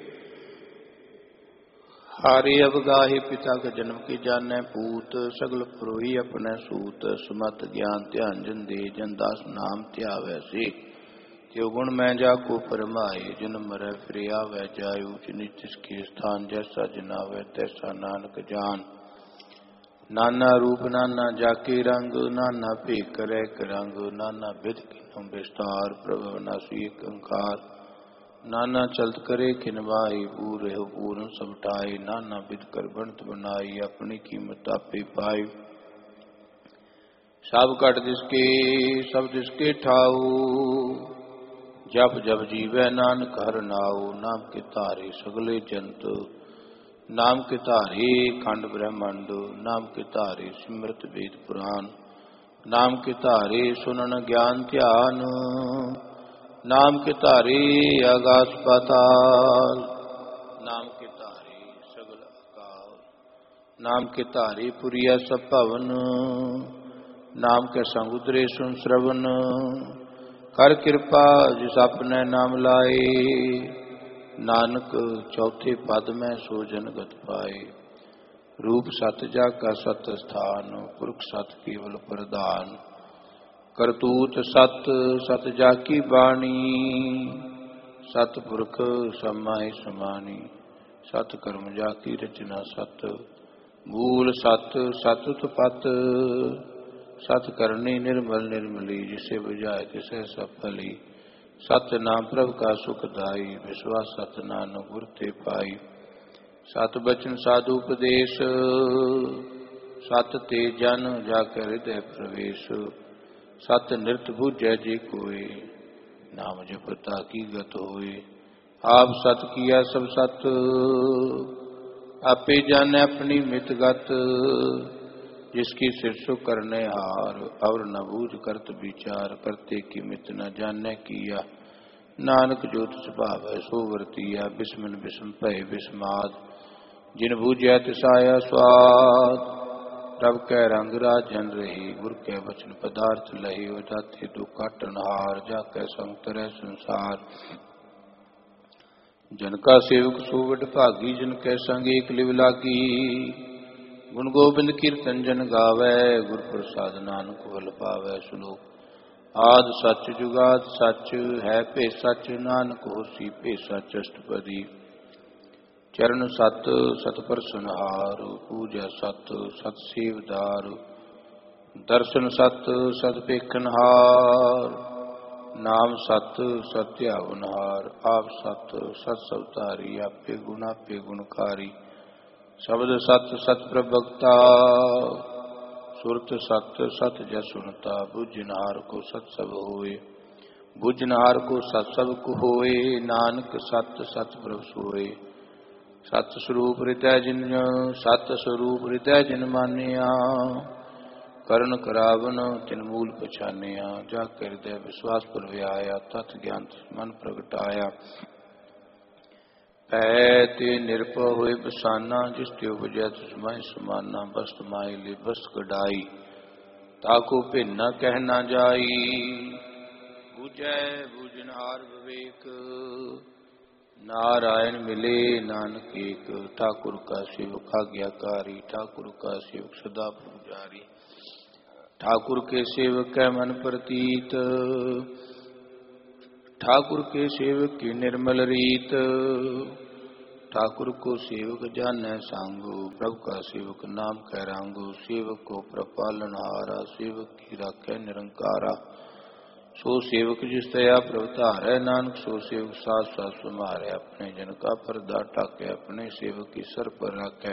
ਹਾਰੇ ਅਵਗਾਹੇ। ਪਿਤਾ ਕਾ ਜਨਮ ਕੀ ਜਾਣੈ ਪੂਤ, ਸਗਲ ਪੁਰੋਹੀ ਆਪਣੈ ਸੂਤ। ਸਮਤ ਗਿਆਨ ਧਿਆਨ ਜਨ ਦੇ, ਜਨ ਦਾਸ ਨਾਮ ਧਿਆਵੈ ਸੇ। ਤਿਉ ਗੁਣ ਮੈਂ ਜਾ ਕੋ ਪਰਮਾਏ, ਜਨਮ ਮਰੈ ਫਿਰ ਆਵੈ ਜਾਇ। ਊਚ ਨੀਚ ਤਿਸ ਕੇ ਸਥਾਨ, ਜੈਸਾ ਜਨਾਵੈ ਤੈਸਾ ਨਾਨਕ ਜਾਨ। ਨਾਨਾ ਰੂਪ ਨਾਨਾ ਜਾਕੇ ਰੰਗ, ਨਾਨਾ ਭੇਖ ਕਰੈ ਇਕ ਰੰਗ। ਨਾਨਾ ਬਿਧ ਕਿਨਹੁ ਬਿਸਤਾਰ, ਪ੍ਰਭ ਅਵਿਨਾਸੀ ਏਕ ਓੰਕਾਰ। ਨਾਨਾ ਚਲਤ ਕਰੇ ਖਿਨ ਮਾਈ, ਪੂਰ ਰਹਿਉ ਪੂਰਨ ਸਭ ਠਾਈ। ਨਾਨਾ ਬਿਧ ਕਰ ਬਣਤ ਬਨਾਈ, ਆਪਣੀ ਕੀਮਤ ਆਪੇ ਪਾਈ। ਸਭ ਘਟ ਦਿਸਕੇ ਸਭ ਦਿਸਕੇ ਠਾਉ, ਜਪ ਜਪ ਜੀਵੈ ਨਾਨਕ ਹਰਿ ਨਾਉ। ਨਾਮ ਕੇ ਧਾਰੇ ਸਗਲੇ ਜੰਤ, ਨਾਮ ਕੇ ਧਾਰੇ ਖੰਡ ਬ੍ਰਹਮੰਡ। ਨਾਮ ਕੇ ਧਾਰੇ ਸਿਮਰਤ ਵੇਦ ਪੁਰਾਨ, ਨਾਮ ਕੇ ਧਾਰੇ ਸੁਨਨ ਗਿਆਨ ਧਿਆਨ। ਨਾਮ ਕੇ ਧਾਰੇ ਆਗਾਸ ਪਾਤਾਲ, ਨਾਮ ਕੇ ਧਾਰੇ ਸਗਲ ਅਕਾਲ। ਨਾਮ ਕੇ ਧਾਰੇ ਪੁਰੀਆ ਸਭ ਭਵਨ, ਨਾਮ ਕੇ ਸੰਗ ਉਤਰੇ ਸੁਨ ਸ਼ਰਵਨ। ਕਰ ਕਿਰਪਾ ਜਿਸ ਆਪਨੇ ਨਾਮ ਲਾਏ, ਨਾਨਕ ਚੌਥੇ ਪਦ ਮੈਂ ਸੋ ਜਨਗਤ ਪਾਏ। ਰੂਪ ਸਤ ਜਾ ਕਾ ਸਤ ਸਥਾਨ, ਪੁਰਖ ਸਤ ਕੇਵਲ ਪ੍ਰਧਾਨ। ਕਰਤੂਤ ਸਤ ਸਤ ਜਾ ਕੀ ਬਾਣੀ, ਸਤ ਪੁਰਖ ਸਮਾਏ ਸਮਾਨੀ। ਸਤ ਕਰਮ ਜਾ ਕੀ ਰਚਨਾ ਸਤ, ਮੂਲ ਸਤ ਸਤ ਉਤਪਤ। ਸਤ ਕਰਨੀ ਨਿਰਮਲ ਨਿਰਮਲੀ, ਜਿਸੇ ਬੁਝਾਏ ਤਿਸੈ ਸਭ ਭਲੀ। ਸਤ ਨਾਮ ਪ੍ਰਭ ਕਾ ਸੁਖਦਾਈ, ਵਿਸ਼ਵਾਸ ਸਤ ਨਾਨਕ ਗੁਰ ਤੇ ਪਾਈ। ਸਤ ਬਚਨ ਸਾਧੂ ਉਪਦੇਸ਼, ਸਤ ਤੇ ਜਨ ਜਾ ਕੇ ਹਿਰਦੈ ਪ੍ਰਵੇਸ਼। ਸਤ ਨਿਰਤ ਬੂਝੈ ਜੇ ਕੋਇ, ਨਾਮ ਜਪਤਾ ਕੀ ਗਤ ਹੋਏ। ਆਪ ਸਤ ਕੀਆ ਸਭ ਸਤ, ਆਪੇ ਜਾਣੈ ਆਪਣੀ ਮਿਤ ਗਤ। ਜਿਸ ਕੀ ਸਿਰਸੁ ਕਰਨੇ ਹਾਰ, ਔਰ ਨ ਬੂਝ ਕਰਤ ਵਿਚਾਰ। ਕਰਤੇ ਕੀ ਮਿਤ ਨ ਜਾਣੈ ਕੀਆ, ਨਾਨਕ ਜੋ ਤਿਸ ਭਾਵੈ ਸੋ ਵਰਤੀਆ। ਬਿਸਮਿਨ ਬਿਸਮ ਭਏ ਬਿਸਮਾਦ, ਜਿਨ ਬੂਝਿਆ ਤਿਸ ਆਇਆ ਸਵਾਦ। ਪ੍ਰਭ ਕੈ ਰੰਗ ਰਾਜਨ ਰਹੀ, ਗੁਰ ਕੈ ਬਚਨ ਪਦਾਰਥ ਲਹੀ। ਹੋ ਜਾਤੇ ਦੁਖ ਕਾਟਨ ਹਾਰ, ਜਾ ਕੈ ਸੰਗ ਤਰੈ ਸੰਸਾਰ। ਜਨ ਕਾ ਸੇਵਕ ਸੋ ਵਡ ਭਾਗੀ, ਜਿਨ ਕੈ ਸੰਗ ਏਕ ਲਿਵ ਲਾਗੀ। ਗੁਣ ਗੋਬਿੰਦ ਕੀਰਤਨ ਜਨ ਗਾਵੈ, ਗੁਰ ਪ੍ਰਸਾਦ ਨਾਨਕ ਵਲ ਪਾਵੈ। ਸ਼ਲੋਕ। ਆਦਿ ਸੱਚ ਜੁਗਾਦ ਸੱਚ, ਹੈ ਭੇ ਸੱਚ ਨਾਨਕ ਹੋਸੀ ਭੇ ਸੱਚ। ਅਸ਼ਟਪਦੀ। ਚਰਨ ਸਤ ਸਤ ਪਰਸਨਹਾਰ, ਪੂਜਾ ਸਤ ਸਤ ਸੇਵਦਾਰ। ਦਰਸ਼ਨ ਸਤ ਸਤ ਭੇਖਨਹਾਰ, ਨਾਮ ਸਤ ਸਤ ਧਿਆਵਨਹਾਰ। ਆਪ ਸਤ ਸਤ ਸਵਤਾਰੀ, ਆਪੇ ਗੁਣ ਆਪੇ ਗੁਣਕਾਰੀ। ਸ਼ਬਦ ਸਤ ਸਤ ਪ੍ਰਭਗਤਾ, ਸੁਰਤ ਸਤ ਸਤ ਜਸ ਸੁਨਤਾ। ਬੁਝਨਹਾਰ ਕੋ ਸਤ ਸਭ ਹੋਏ, ਬੁਝਨਹਾਰ ਕੋ ਸਤ ਸਭ ਕੁ ਹੋਏ। ਨਾਨਕ ਸਤ ਸਤ ਪ੍ਰਭ ਸੋਏ। ਸਤ ਸਰੂਪ ਹਿਰਦੈ ਜਿਨ, ਸਤ ਸਰੂਪ ਹਿਰਦੈ ਜਿਨ ਮਾਨਿਆ। ਕਰਨ ਕਰਾਵਨ ਤਿਨ ਮੂਲ ਪਛਾਨਿਆ। ਜਾ ਕੇ ਹਿਰਦੈ ਵਿਸ਼ਵਾਸ ਪਰਵਿਆਇਆ, ਤਤ ਗਿਆਨ ਮਨ ਪ੍ਰਗਟਾਇਆ। ਪੈ ਤੇ ਨਿਰਭਉ ਹੋਏ ਬਸਾਨਾ, ਜਿਸ ਤੇ ਉਪਜੈ ਤਿਸ ਮਾਹਿ ਸਮਾਨਾ। ਬਸਤ ਮਾਹਿ ਲੇ ਬਸਤ ਕਢਾਈ, ਤਾਕੋ ਭਿੰਨ ਨ ਕਹਿ ਨਾ ਜਾਈ। ਬੁਝੈ ਬੁਝਨਹਾਰ ਵਿਵੇਕ, नारायण मिले नानक एक, ठाकुर का सेवक आज्ञाकारी, ठाकुर का सेवक सदा पुजारी। ठाकुर के सेवक है मन प्रतीत, ठाकुर के सेवक की निर्मल रीत। ठाकुर को सेवक जानै सांगो, प्रभु का सेवक नाम कह रांगो। सेवक को प्रपालन हारा, सेवक की राखे निरंकारा। सो सेवक जिस दया प्रभुतार है, नानक सो सेवक साथ साथ सुमारे। अपने जन का पर्दा टाके, अपने सेवक की सर पर रखे।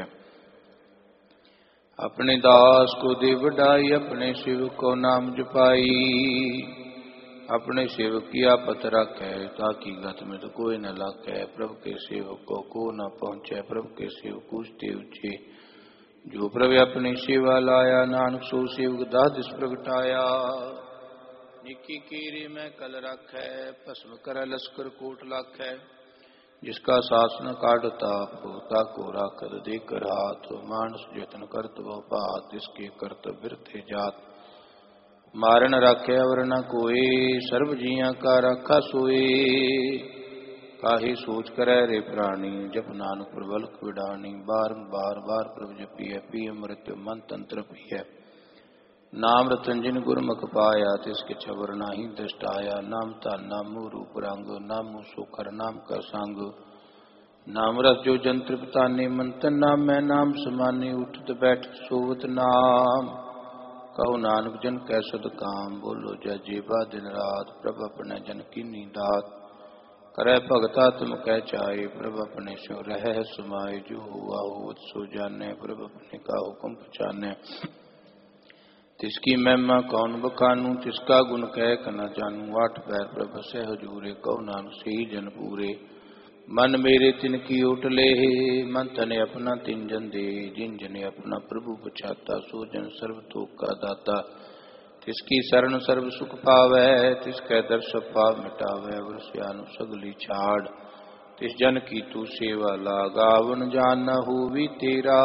अपने दास को दे बढ़ाई, अपने सेवक को नाम जपाई। अपने सेवक की आपत रखे, ताकि गत में तो कोई न लाके। प्रभु के सेवक को को न पहुंचे, प्रभु के सेवक ऊंचे ऊंचे। जो प्रभु अपनी सेवा लाया, नानक सो सेवक दादिस प्रगटाया। निकी कीरी में कल रखे, भस्म कर लश्कर कोट लाखे। जिसका शासन काटता पोता को राखत, देकर हाथ मानस जतन करत वह पात। इसके कर्तव्य थे जात, मारन राखे अवर न कोई। सर्व जिया का राखा सोए, काहे सोच करे रे प्राणी। जप नानक प्रबल विडानी, बार बार बार प्रभु जपिय। पिय मृत्यु मन तंत्र पिय, नाम रतन जिन गुरमुख पाया। तिसके छबर नाही दृष्ट आया। नाम तान नामु रूप रंग, नामु सुखर नाम का संग। नाम रस जो जन तृप्ताने, मंतन नाम मैं नाम समाने। उठत बैठत सोवत नाम, कहो नानक जन कै सद काम। बोलो जय जेबा दिन रात, प्रभ अपने जन की नींदात। करे भगता तुम कह चाहे, प्रभ अपने स्यो रह समाये। जो हुआ होवत सो जाने, प्रभ अपने का हुक्म पहचाने। तिसकी महिमा कौन बखानू, तिसका गुण कह क न जानू। आठ पैर प्रभ से हजूरे, कहो नानक से ही जन पूरे। मन मेरे तिनकी ओट ले, मन तने अपना तिन जन दे। जिन जने अपना प्रभु पछाता, सो जन सर्व तोख का दाता। तिसकी शरण सर्व सुख पावै, तिसकै दर्श पाव मिटावै। वरस्यानु सगली छाड़, तिस जन की तू सेवा लागा। वन जान न होवी तेरा,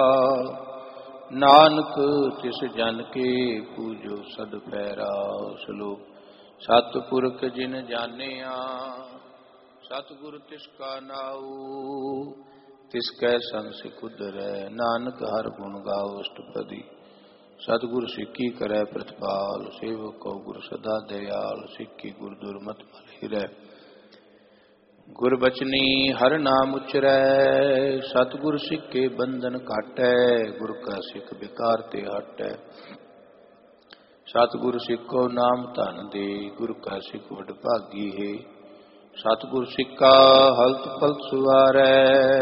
नानक तिस जन के पूजो सद पैरा। श्लोक सतपुरख जिन जानिया, सतगुर तिसका नाऊ। तिसकै संग सिख उधरै, नानक हर गुण गाओ अष्टपदी। सतगुर सिक्की करै प्रतिपाल, सेवक को गुर सदा दयाल। सिक्की गुर दुर्मत भल हिरै, गुर बचनी हर नाम उचरै। सतगुर सिक्के बंधन काटै, गुर का सिख बेकार ते हटै। सतगुर सिक्को नाम धन दे, गुर का सिख वड भागी है। सतगुर सिक्का हलत पलत सुवारै,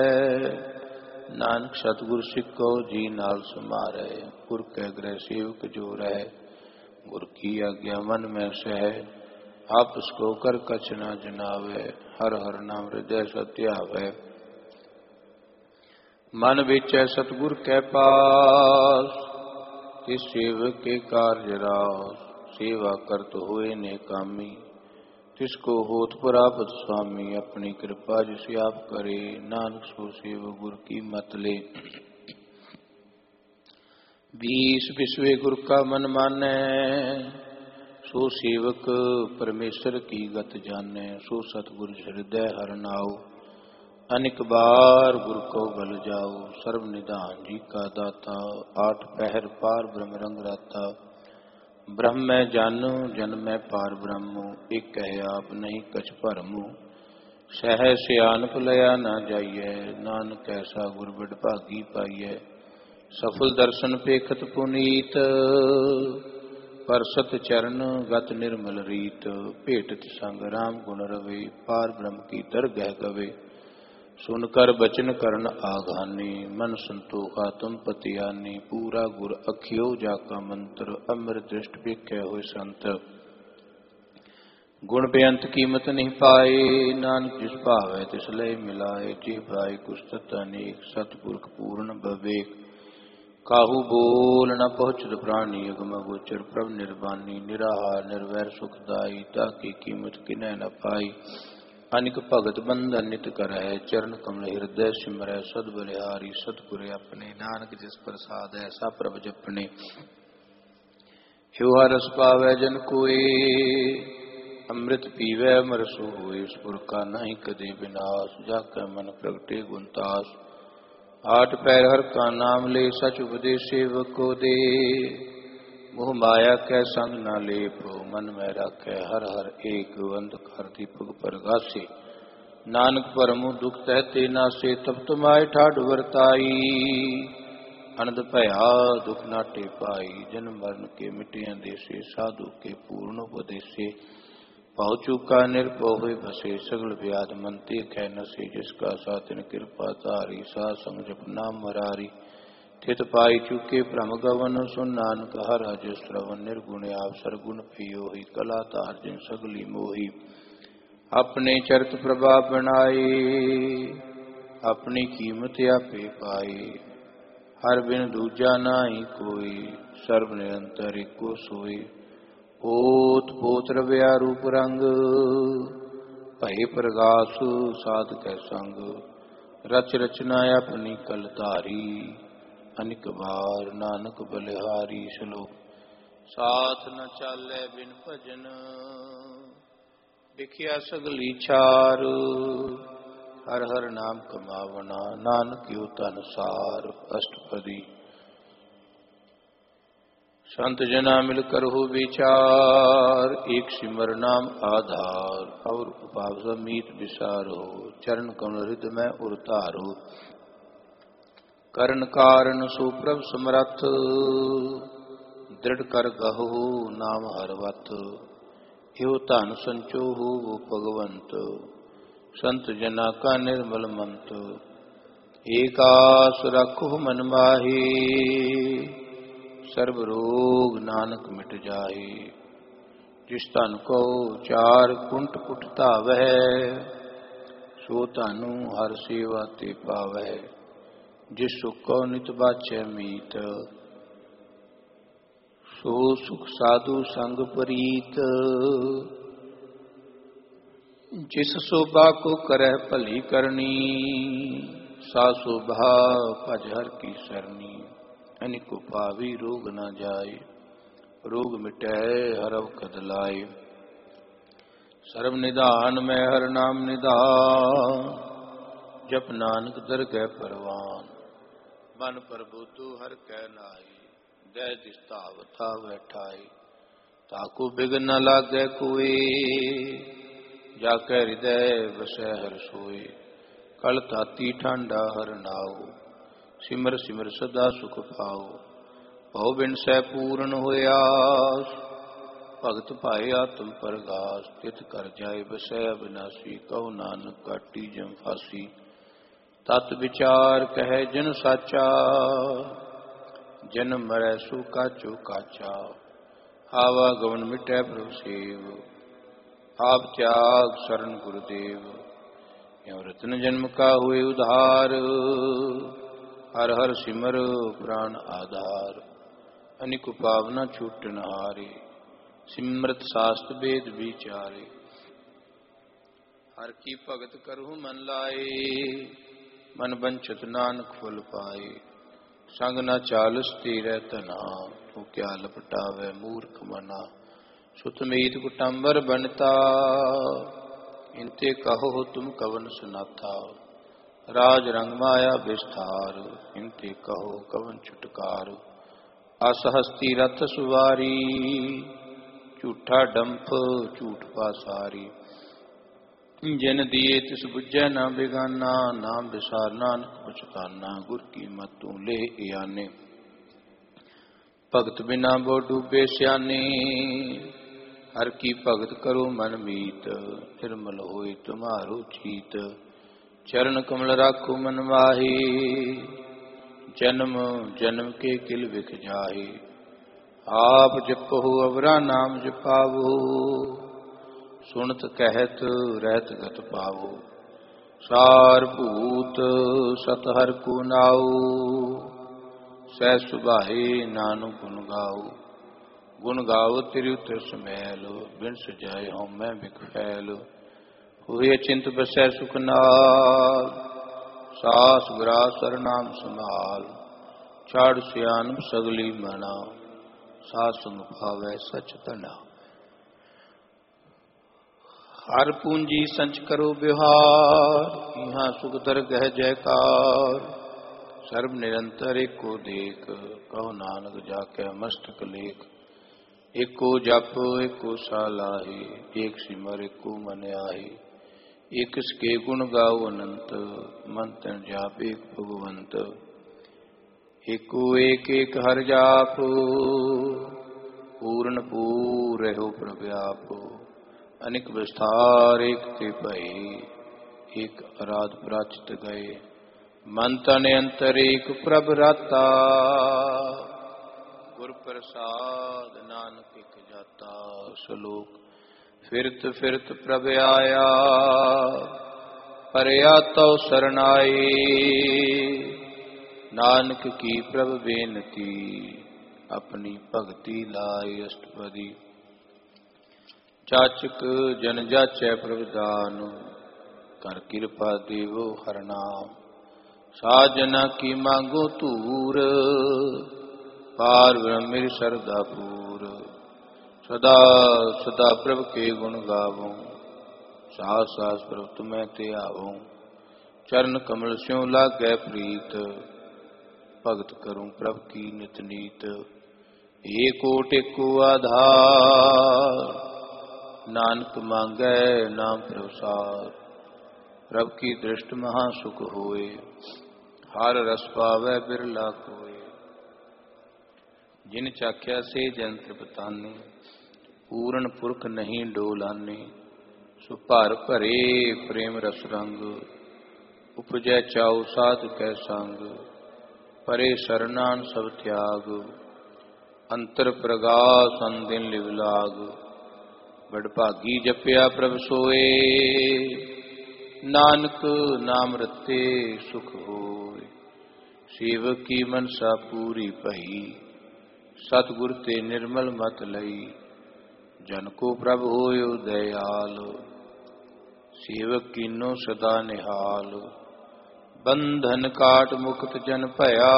नानक सतगुर सिक्को जी नाल समारै। गुर कै ग्रह सेवक जो रह, गुर की आज्ञा मन में सह। आपस को कर कछ न जनावे, हर हर नाम हृदय सत्यावै। मन बेचै सतगुर कै पास, तिस सेवक के कार्य रास। सेवा करत होए ने कामी, तिसको होत प्राप्त स्वामी। अपनी कृपा जिस आप करे, नानक सो सेवक गुर की मत ले। बीस बिसवे गुर का मन मानै, सो सेवक परमेश्वर की गत जाने। सो सतगुर हृदय हर नाऊ, अनिक बार गुर को बल जाओ। सर्व निधान जी का दाता, आठ पहर पार ब्रह्म रंग राता। ब्रह्म में जानो जन में पार ब्रह्म, एक कह आप नहीं कछ भरमु। सह सियान भुलया न जाइए, नानक ऐसा गुर बड़ भागी पाइए। सफल दर्शन पेखत पुनीत, परसत चरण गत निर्मल रीत। भेटत संग राम गुण रवे, पार ब्रह्म की दरगह गवे। सुनकर बचन करन आघानी, मन संतोखा तुम पतियानी। पूरा गुर अखियो जाका मंत्र, अमर दृष्ट पेख्या होय संत। गुण बेअंत कीमत नहीं पाए, नानक जिस भावै तिस लय मिलाए। जी भाई कुस्तत अनेक, सतपुरख पूर्ण बवेक। काहू बोल न पहुँचत प्राणी, अगम गोचर प्रभ निर्वाणी। निराहार निर्वैर सुखदाई, ताकि कीमत किनै न पाई। अनिक भगत बंधन नित करੈ, चरण कमल हृदय सिमरै। सद बलिहारी सतगुर अपने, नानक जिस प्रसाद ऐसा प्रभ जपने। ह्यो हर रस पावै जन कोय, ਅੰਮ੍ਰਿਤ ਪੀਵੈ ਅਮਰਸੁ ਹੋਏ, ਸੁਰ ਕਾ ਨਾਹੀ ਕਦੇ ਵਿਨਾਸ਼, ਜਾ ਕੈ ਮਨ ਪ੍ਰਗਟੇ ਗੁਣਤਾਸ। ਆਠ ਪੈਰ ਹਰ ਕਾ ਨਾਮ ਲੈ, ਸਚ ਉਪਦੇਸ ਸੇਵਕ ਕੋ ਦੇ। ਮੋਹ ਮਾਇਆ ਕੈ ਸੰਗ ਨਾ ਲੇਪ, ਮਨ ਮੈਂ ਰਾਖੈ ਹਰ ਹਰ ਏਕ। ਅੰਧਕਾਰ ਦੀਪਕ ਪਰਗਾਸੇ, ਨਾਨਕ ਭਰਮੁ ਦੁਖ ਤਹਿਤੇ ਨਾਸੇ। ਤਪਤ ਮਾਇ ਠਾਢ ਵਰਤਾਈ, ਅਨੰਦ ਭਇਆ ਦੁਖ ਨਾਟੇ ਪਾਈ। ਜਨਮ ਮਰਨ ਕੇ ਮਿਟਿਆਂ ਦੇਸੇ, ਸਾਧੂ ਕੇ ਪੂਰਨ ਉਪਦੇਸੇ। ਭਾਉ ਚੂਕਾ ਨਿਰਭਉ ਹੋਇ ਬਸੇ, ਸਗਲ ਵਿਆਧ ਮਨ ਤੇ ਖੈ ਨਸੇ। ਜਿਸ ਕਾ ਸਾਤਿਨ ਕਿਰਪਾ ਧਾਰੀ, ਸਾਧ ਸੰਗ ਜਪ ਨਾਮ ਮਰਾਰੀ। ਥਿਤ ਪਾਈ ਚੁਕੇ ਭ੍ਰਮ ਗਵਨ, ਸੁਨ ਨਾਨਕ ਹਰਿ ਰਾਜੇ ਸ਼੍ਰਵਨ। ਨਿਰਗੁਣ ਆਪ ਸਰਗੁਣ ਪਈਓਹੀ, ਕਲਾ ਧਾਰ ਜਿਨ ਸਗਲੀ ਮੋਹੀ। ਆਪਣੇ ਚਰਿਤ ਪ੍ਰਭਾਵ ਬਣਾਏ, ਆਪਣੀ ਕੀਮਤ ਆਪੇ ਪਾਈ। ਹਰ ਬਿਨ ਦੂਜਾ ਨਾਹੀ ਕੋਈ, ਸਰਬ ਨਿਰੰਤਰ ਏਕੋ ਸੋਈ। ਓਤ ਪੋਤ ਰਵਿਆ ਰੂਪ ਰੰਗ, ਭਏ ਪ੍ਰਗਾਸ ਸਾਧ ਕੈ ਸੰਗ। ਰਚ ਰਚਨਾ ਆਪਣੀ ਕਲ ਧਾਰੀ, ਅਨਿਕ ਵਾਰ ਨਾਨਕ ਬਲਿਹਾਰੀ। ਸ਼ਲੋਕ। ਸਾਥ ਨ ਚਾਲੈ ਬਿਨ ਭਜਨ, ਵਿਖਿਆ ਸਗਲੀ ਛਾਰ। ਹਰ ਹਰ ਨਾਮ ਕਮਾਵਣਾ, ਨਾਨਕ ਓ ਧਨ ਸਾਰ। ਅਸ਼ਟਪਦੀ। संत जना मिल करहु विचार, एक सिमर नाम आधार। और उपाव मीत विसारो, चरण कमल हृदय में उरतारो। करण कारण सुप्रभ समरथ, दृढ़ कर गहु नाम हरवत। यो धन संचो हो वो भगवंत, संत जना का निर्मल मंत। एक आस रखो मन माही, सर्ब रोग नानक मिट जाए। जिस धन को चार कुंट कुट धावै, सो धनु हर सेवा ते पावै। जिस सुख को नित बाछै मीत, सो सुख साधु संग प्रीत। जिस शोभा को करह भली करनी, सा शोभा भज हर की सरनी। अनिक उपावी रोग न जाए, रोग मिटै हरव कद लाए। सर्व निधान मैं हर नाम निधान, जप नानक दरगह परवान। मन प्रभु तू हर कै नाई, दै दिसता वथा बैठाई। ताकू बिघन न लागै कोई, जाकै हृदय बसै हर सोई। कल ताती ठांडा हर नाऊ, सिमर सिमर सदा सुख पाओ। भव बिन सै पूर्ण होयास, भगत पाए आत्म परगास। तित कर जाए बसै अविनाशी, कहो नानक काटी जम फासी। तत विचार कहे जन साचा, जन्म मरै सो काचो काचा। आवा गवन मिटै प्रभु सेव, आप त्याग शरण गुरुदेव। यो रत्न जन्म का हुए उधार, हर हर सिमर प्राण आधार। अनिक पावना छूटन हारे, सिमरत शास्त्र वेद विचारे। हर की भगत करहु मन लाए, मन बंछत नानक फल पाए। संग न चालस तेरै तना, तू क्या लपटावै मूर्ख मना। सुत मीत कुटंबर बनता, इनते कहो तुम कवन सनाथा। राज रंग माया विस्तार, इनते कहो कवन छुटकार। अस हस्ती रथ सुवारी, झूठा डंफ झूठ पासारी। जिन दिए तिस बुझै न बेगाना, नाम विसार नानक पछताना। गुर की मत तू ले आने, भगत बिना बो डूबे स्याने। हर की भगत करो मन मीत, निर्मल होए तुम्हारो चीत। चरण कमल राखो मन माही, जन्म जन्म के किल विख जाही। आप जपहु अवरा नाम जपावो, सुनत कहत रहत गत पावो। सार भूत सत हर को नाऊ, सह सुभाए नानु गुण गाओ। गुण गाओ तिरु तिरस मैल, बिन सजाए हों मैं बिख फैल। हुए चिंत बसै सुख नाल, सास ग्रास सरनाम संभाल। छाड़ सियान सगली मना, सास संग भावै सच तना। हर पूंजी संच करो बिहार, यहाँ सुख दरगह जयकार। सर्व निरंतर एको देख, कहो नानक जाके मस्तक लेख। एको जप एको सालाही, एक सिमर एको मन आही। एक इसके गुण गाओ अनंत, मन तन जाप एक भगवंत। एको एक एक हर जाप, पूर्ण पूर हो प्रव्याप। अनिक विस्तार एक ते भय, एक अराध प्राचित गए। मन तन अंतर एक प्रभ राता, गुर प्रसाद नानक एक जाता। सलोक फिरत फिरत प्रभ आया, परया तो सरनाए। नानक की प्रभ बेनती, अपनी भगति लाए अष्टपदी। जाचक जन जाचै प्रभ दान, कर कृपा देवो हर नाम। साजना की मांगो तूर, पार ब्रह्म मेरी सरदा पूर। सदा सदा प्रभ के गुण गावो, सास सास प्रभ तुम्हें ते आवो। चरण कमल स्यों लागै प्रीत, भगत करूं प्रभ की नित नीत। एको टेको आधार, नानक मांगै नाम प्रसार। प्रभ की दृष्ट महा सुख होए, हर रस पावै बिरला कोय। जिन चाख्या से जंत्र बताने, पूर्ण पुरख नहीं डोलाने। सो भर भरे प्रेम रस रंग, उपजै चाउ साध कै संग। परे शरणान सब त्याग, अंतर प्रगास अंदिन लिव लाग। बड़भागी जपया प्रभ सोए, नानक नाम रते सुख होय। सेवक की मनसा पूरी भई, सतगुर ते निर्मल मत लई। जन को प्रभ होयो दयाल, सेवक कीनो सदा निहाल। बंधन काट मुक्त जन भया,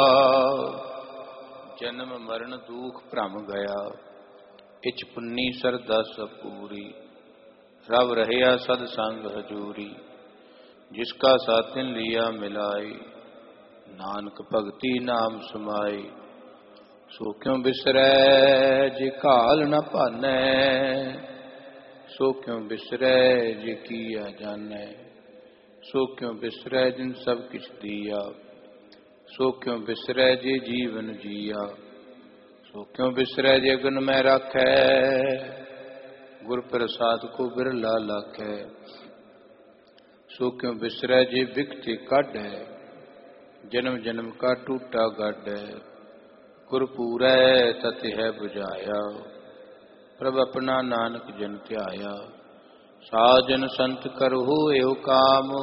जन्म मरण दुख भ्रम गया। इच पुन्नी सरदा सब पूरी, रव रहया सद संग हजूरी। जिसका साथिन लिया मिलाई, नानक भगति नाम समाई। सो क्यों बिसरै जे काल न पानै, सो क्यों बिसरै जे किया जानै। सो क्यों बिसरै जिन सब किछ दिया, सो क्यों बिसरै जे जीवन जिया। सो क्यों बिसरै जे अगन में राखै, गुर प्रसाद को बिरला लाखै। सो क्यों बिसरै जे बिकते काढै, जन्म जन्म का टूटा गाढै। गुर पूरै तत है बुझाया, प्रभ अपना नानक जन ध्याया। साजन संत कर हो एव काम,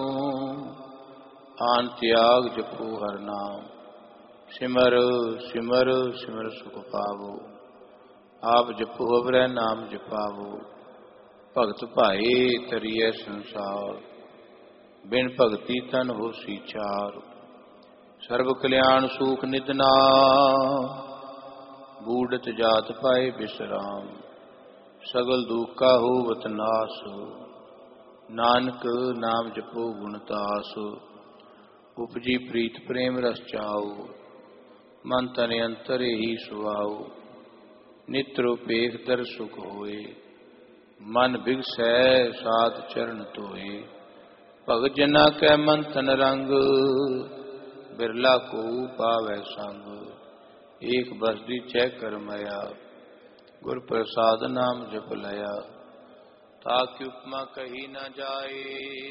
आन त्याग जपो हर नाम। सिमर सिमर सिमर सुख पावो, आप जपो अवरै नाम जपावो। भगत भाए तरिए संसार, बिन भगति तन होसी चार। सर्व कल्याण सुख निधना, बूढ़त जात पाए विश्राम। सगल दुख का होवत नास, नानक नाम जपो गुणतास। उपजी प्रीत प्रेम रस चाओ, मन तन अंतर ही सुआओ। नित्रो पेख दर सुख होए, मन बिगसै साध चरण धोए। भगत जना कै मन तन रंग, बिरला को पावै संग। एक बसदी चै कर मया, गुर प्रसाद नाम जप लया। ताकि उपमा कही न जाए,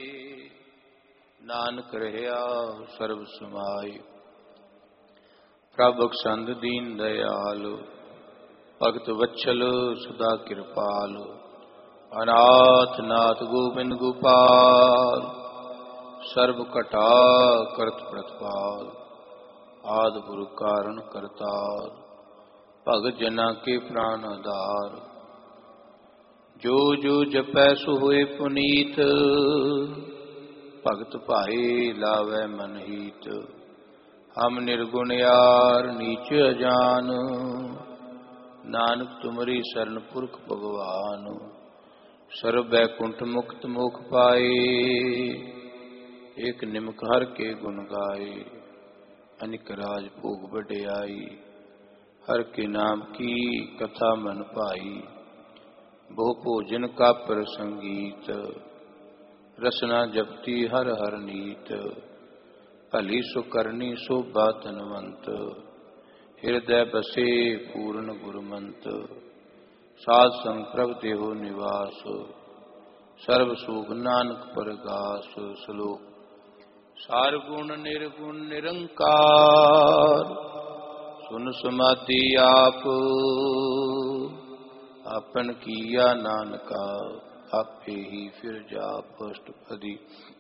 नानक रहया सर्व समाई। प्रभ बख्शंद दीन दयाल, भगत वत्सल सदा कृपाल। अनाथ नाथ गोविंद गोपाल, सर्व कटा करत प्रतपाल। आदि गुरु कारण करतार, भगत जना के प्राण आधार। जो जो जपै सो होए पुनीत, भगत भाए लावै मन हीत। हम निर्गुण यार नीच अजान, नानक तुमरी शरण पुरख भगवान। ਸਰਬ ਬੈਕੁੰਠ ਮੁਕਤ ਮੋਖ ਪਾਏ। ਏਕ ਨਿਮਕ ਹਰ ਕੇ ਗੁਣ ਗਾਏ। ਅਨਿਕ ਰਾਜ ਭੋਗ ਵਡਿਆਈ। ਹਰ ਕੇ ਨਾਮ ਕੀ ਕਥਾ ਮਨ ਭਾਈ। ਬਹੁ ਭੋਜਨ ਕਾ ਪ੍ਰਸੰਗੀਤ। ਰਸਨਾ ਜਪਤੀ ਹਰ ਹਰ ਨੀਤ। ਭਲੀ ਸੁ ਕਰਨੀ ਸੋਭਾ ਧਨਵੰਤ। ਹਿਰਦੈ ਬਸੇ ਪੂਰਨ ਗੁਰਮੰਤ। ਸਾਧ ਸੰਗ ਪ੍ਰਭ ਦੇਹੋ ਨਿਵਾਸ। ਸਰਬ ਸੁਖ ਨਾਨਕ ਪਰਗਾਸ। ਸ਼ਲੋਕ। ਸਾਰ ਗੁਣ ਨਿਰਗੁਣ ਨਿਰੰਕਾਰ। ਸੁਨ ਸਮਾਧੀ ਆਪ। ਆਪਨ ਕੀਆ ਨਾਨਕਾ। ਆਪੇ ਹੀ ਫਿਰ ਜਾਪ। ਅਸ਼ਟਪਦੀ।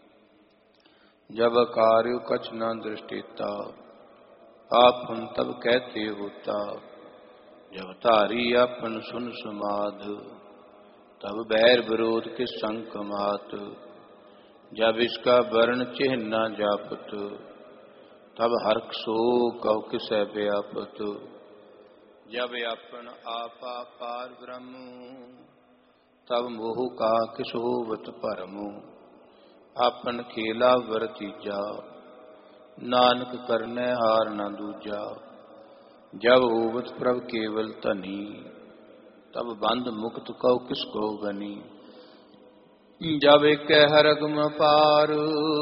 जब कार्य कछ न दृष्टिता। आप हम तब कहते होता। जब तारी अपन सुन समाध। तब बैर विरोध के संग मात। जब इसका वर्ण चिन्ह न जापत। तब हर्ष सो कहो किसै व्यापत। जब अपन आपा पार ब्रह्म। तब मोह का किस होवत भरम। आपन खेला वरतीजा। नानक करने हार न दूजा। जब होवत प्रभ केवल धनी। तब बंद मुक्त कहो किसको गनी। जब एक हर अगम पार।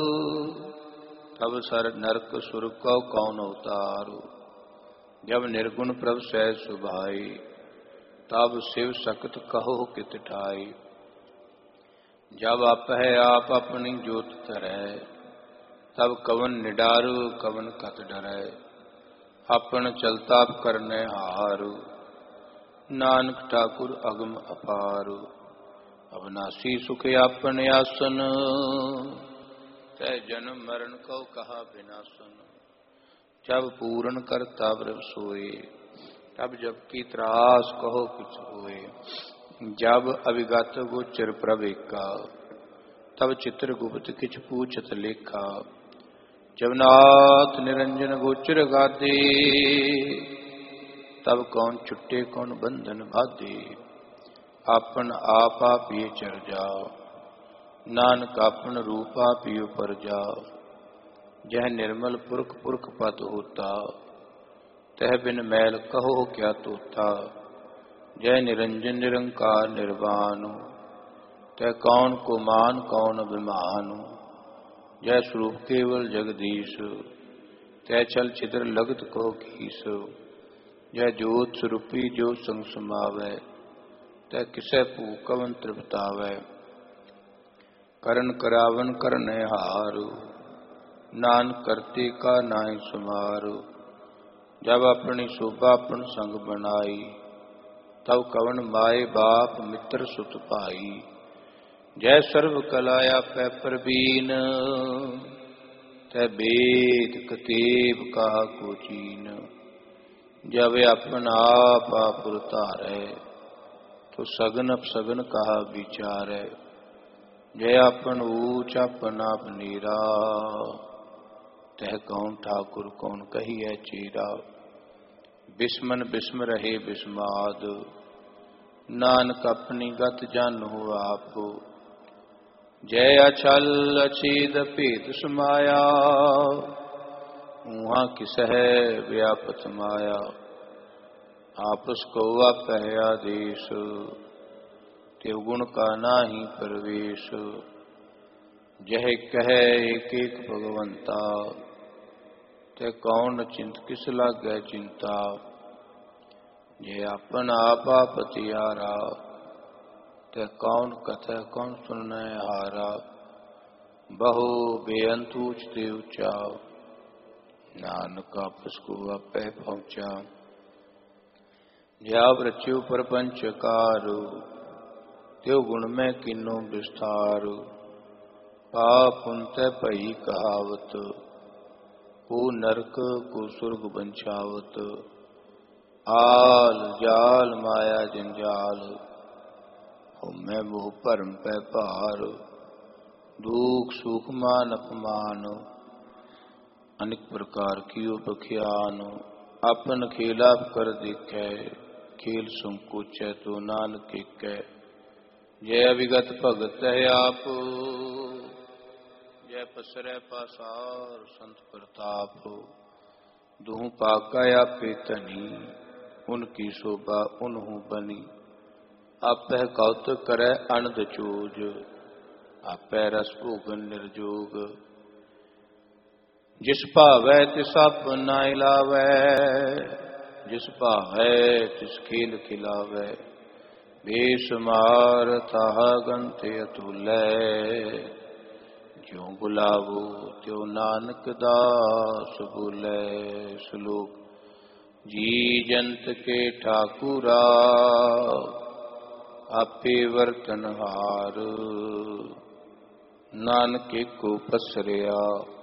तब सर नरक सुर कहो कौन अवतार। जब निर्गुण प्रभ सहज सुभाए। तब शिव सकत कहो कित ठाए। जब आप है आप अपनी जोत धरै। तब कवन निडार कवन कत डरै। अपन चलता करने हार। नानक ठाकुर अगम अपार। अविनाशी सुख आपन आसन। तै जन्म मरण को कहा विनाशन। जब पूर्ण करता ब्रह्म सोए। तब जब की त्रास कहो कुछ होए। जब अभिगत गोचर प्रवेका। तब चित्र गुप्त किछ पूछत लेखा। जब नाथ निरंजन गोचर गादे। तब कौन छुट्टे कौन बंधन बाधे। आपन आप आप ये चर जाओ। नानक आपन रूप आप ये पर जाओ। जह निर्मल पुरख पुरख पद होता। तह बिन मैल कहो क्या तोता। जय निरंजन निरंकार निर्वाण। तय कौन को मान कौन अभिमान। जय स्वरूप केवल जगदीश। तय चल छिद्र लगत को कीस। जय जोत स्वरूपी जो संग समावै। तय किसै भू कवन तृप्तावै। करन करावन करने हार। नानक करते का नाहि सुमार। जब अपनी शोभा अपन संग बनाई। तब कवन माए बाप मित्र सुत भाई। जय सर्व कलाया पै प्रवीण। तै वेद कतेब कहा को चीन। जब अपन आप आपुर धारै। तो सगन अपसगन कहा विचारै। जय अपन ऊच अपन आप नीरा। तह कौन ठाकुर कौन कहिए चीरा। बिस्मन बिस्म रहे बिस्माद। नानक अपनी गत जानो आप। जय अछल अछेद भेद समाया। ऊहा किस है व्यापत माया। आपस को आप है आदेश। तेव गुण का नाही प्रवेश। जह कहे एक एक भगवंता। ते कौन चिंत किस लागे चिंता। जे अपन आपा पतियारा। ते कौन कथे कौन सुनने हारा। बहु बेअंत ऊंचते ऊंचा। नानक आपस को आपे पहुंचा। ज्याव रच्यो प्रपंच कार। त्यो गुण में किन्नो विस्तार। पाप पुंत भई कहावत। को नरक को सुर्ग बंछावत। आल जाल माया जंजाल। मैं मोह भरम पै भार। दुख सुख मान अपमान। अनेक प्रकार की बख्यान। अपन खेला कर देखे। खेल संकोचै तो नानक के। जय विगत भगत है आप, जय पसरै पासार संत प्रताप। दुहु पाका आपे धनी, उनकी शोभा उन्हु बनी। आपै कौतक करै अनद चोज, आपै रस भोगन निर्जोग। जिस भावै तिस अपना इलावै, जिस भावै तिस खेल खिलावै। बेशुमार ताहा गंते अतुलै, ज्यों बुलावो त्यों नानक दास बोलै। श्लोक। जी जंत के ठाकुरा, आपे वर्तनहार। नानक को पसरिया,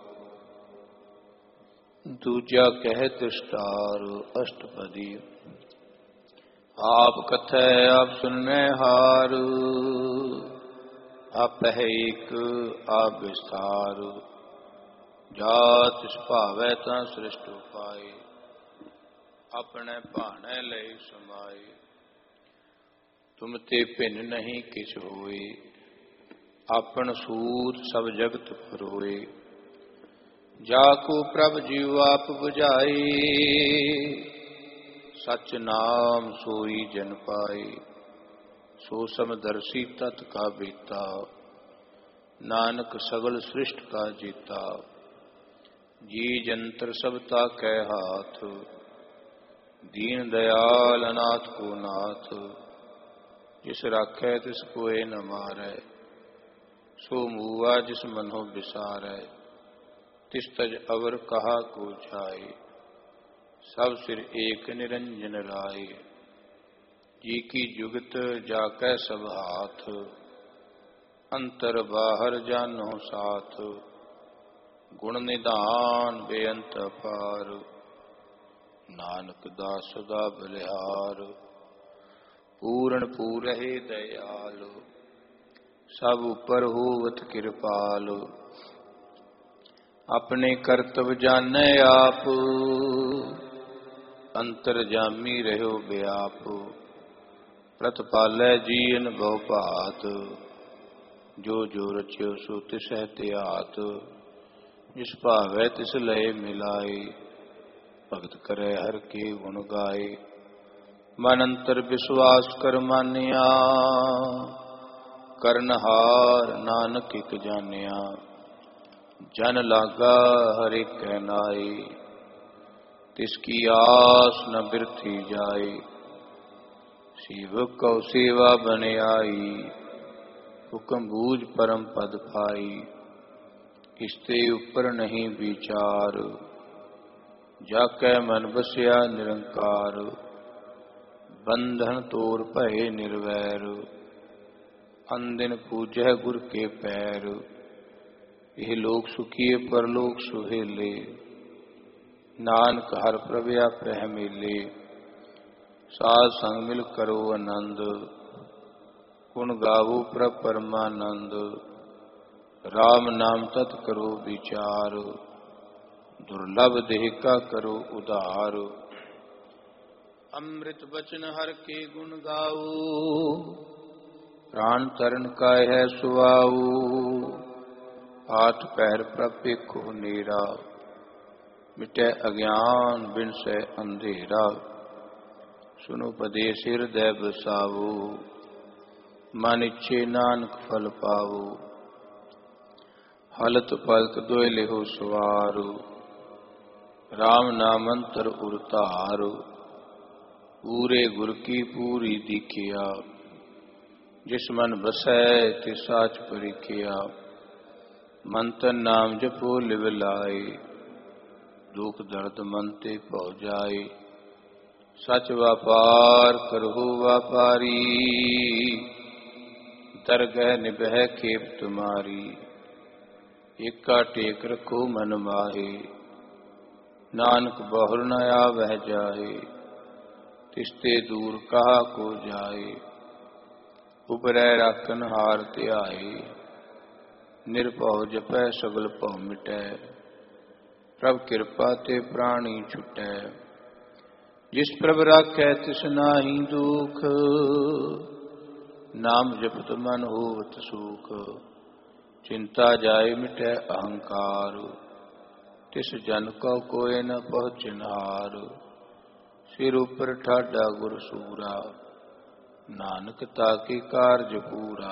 दूजा कह दृष्टार। अष्टपदी। आप कथै आप सुनने हार, आप है एक आप विस्तार। जात इस भावै तां सृष्ट उपाय, अपने भाने लई समाए। तुम ते भिन्न नहीं किछ होए, आपन सूत सब जगत फरोए। जाको प्रभ जीव आप बुझाए, सच नाम सोई जन पाए। सो समदर्शी तत् का बेता, नानक सगल सृष्ट का जीता। जी जंतर सबता कै हाथ, दीन दयाल अनाथ को नाथ। जिस राखै तिस कोय न मारै, सो मूआ जिस मनो बिसारै। तिस तज अवर कहा को जाए, सब सिर एक निरंजन राय। जी की जुगत जाकै सब हाथ, अंतर बाहर जानो साथ। गुण निधान बेअंत अपार, नानक दास सदा बलिहार। पूर्ण पूरहि दयाल, सब उपर होवत कृपाल। अपने करतब जानै आप, अंतर जामी रहो व्याप। प्रतिपालै जीन बहु भात, जो जो रच्यो सो तिस हथियात। जिस भावै तिस लय मिलाए, भगत करे हर के गुण गाए। मन अंतर विश्वास कर मानिया, करनहार नानक इक जानिया। जन लागा हर एक कै नाए, तिसकी आस न बिरथी जाए। सेवक कौ सेवा बन आई, हुक्म बूझ परम पद पाई। इसते ऊपर नहीं विचार, जाकै मन बसिया निरंकार। बंधन तोड़ भय निर्वैर, अंदिन पूजै गुर के पैर। यह लोक सुखिए परलोक सुहेले, नानक हर प्रभया प्रह मेले। साध संग मिल करो आनंद, गुण गावो प्रभ परमानंद। राम नाम तत् करो विचार, दुर्लभ देह का करो उधार। अमृत बचन हर के गुण गाओ, प्राण तरण का है सुआऊ। आठ पैर प्रभ पेखो नेरा, मिटै अज्ञान बिन से अंधेरा। सुनो पदेश हृदय बसावो, मन इच्छे नानक फल पावो। हलत पलत दोय लेहो सवार, राम नाम अंतर उरतार। पूरे गुर की पूरी दीखिया, जिस मन बसै तिस साच परिखिया। मंतन नाम जपो लिव लाए, दुख दर्द मन ते भौ जाए। सच व्यापार करहु व्यापारी, दरगह निभह खेप तुम्हारी। एका टेक रखो मन माहे, नानक बहुर न आवह जाए। तिसते दूर कहा को जाए, उबरै राखन हार ध्याए। निर्भव जपै सगल भव मिटै, प्रभ कृपा ते प्राणी छुटै। जिस प्रभ राखै तिस नाहि दुख, नाम जपत मन होवत सूख, चिंता जाए मिटै अहंकार। तिस जन को कोय न पहुँचनहार, सिर उपर ठाडा गुर सूरा। नानक ताके कारज पूरा,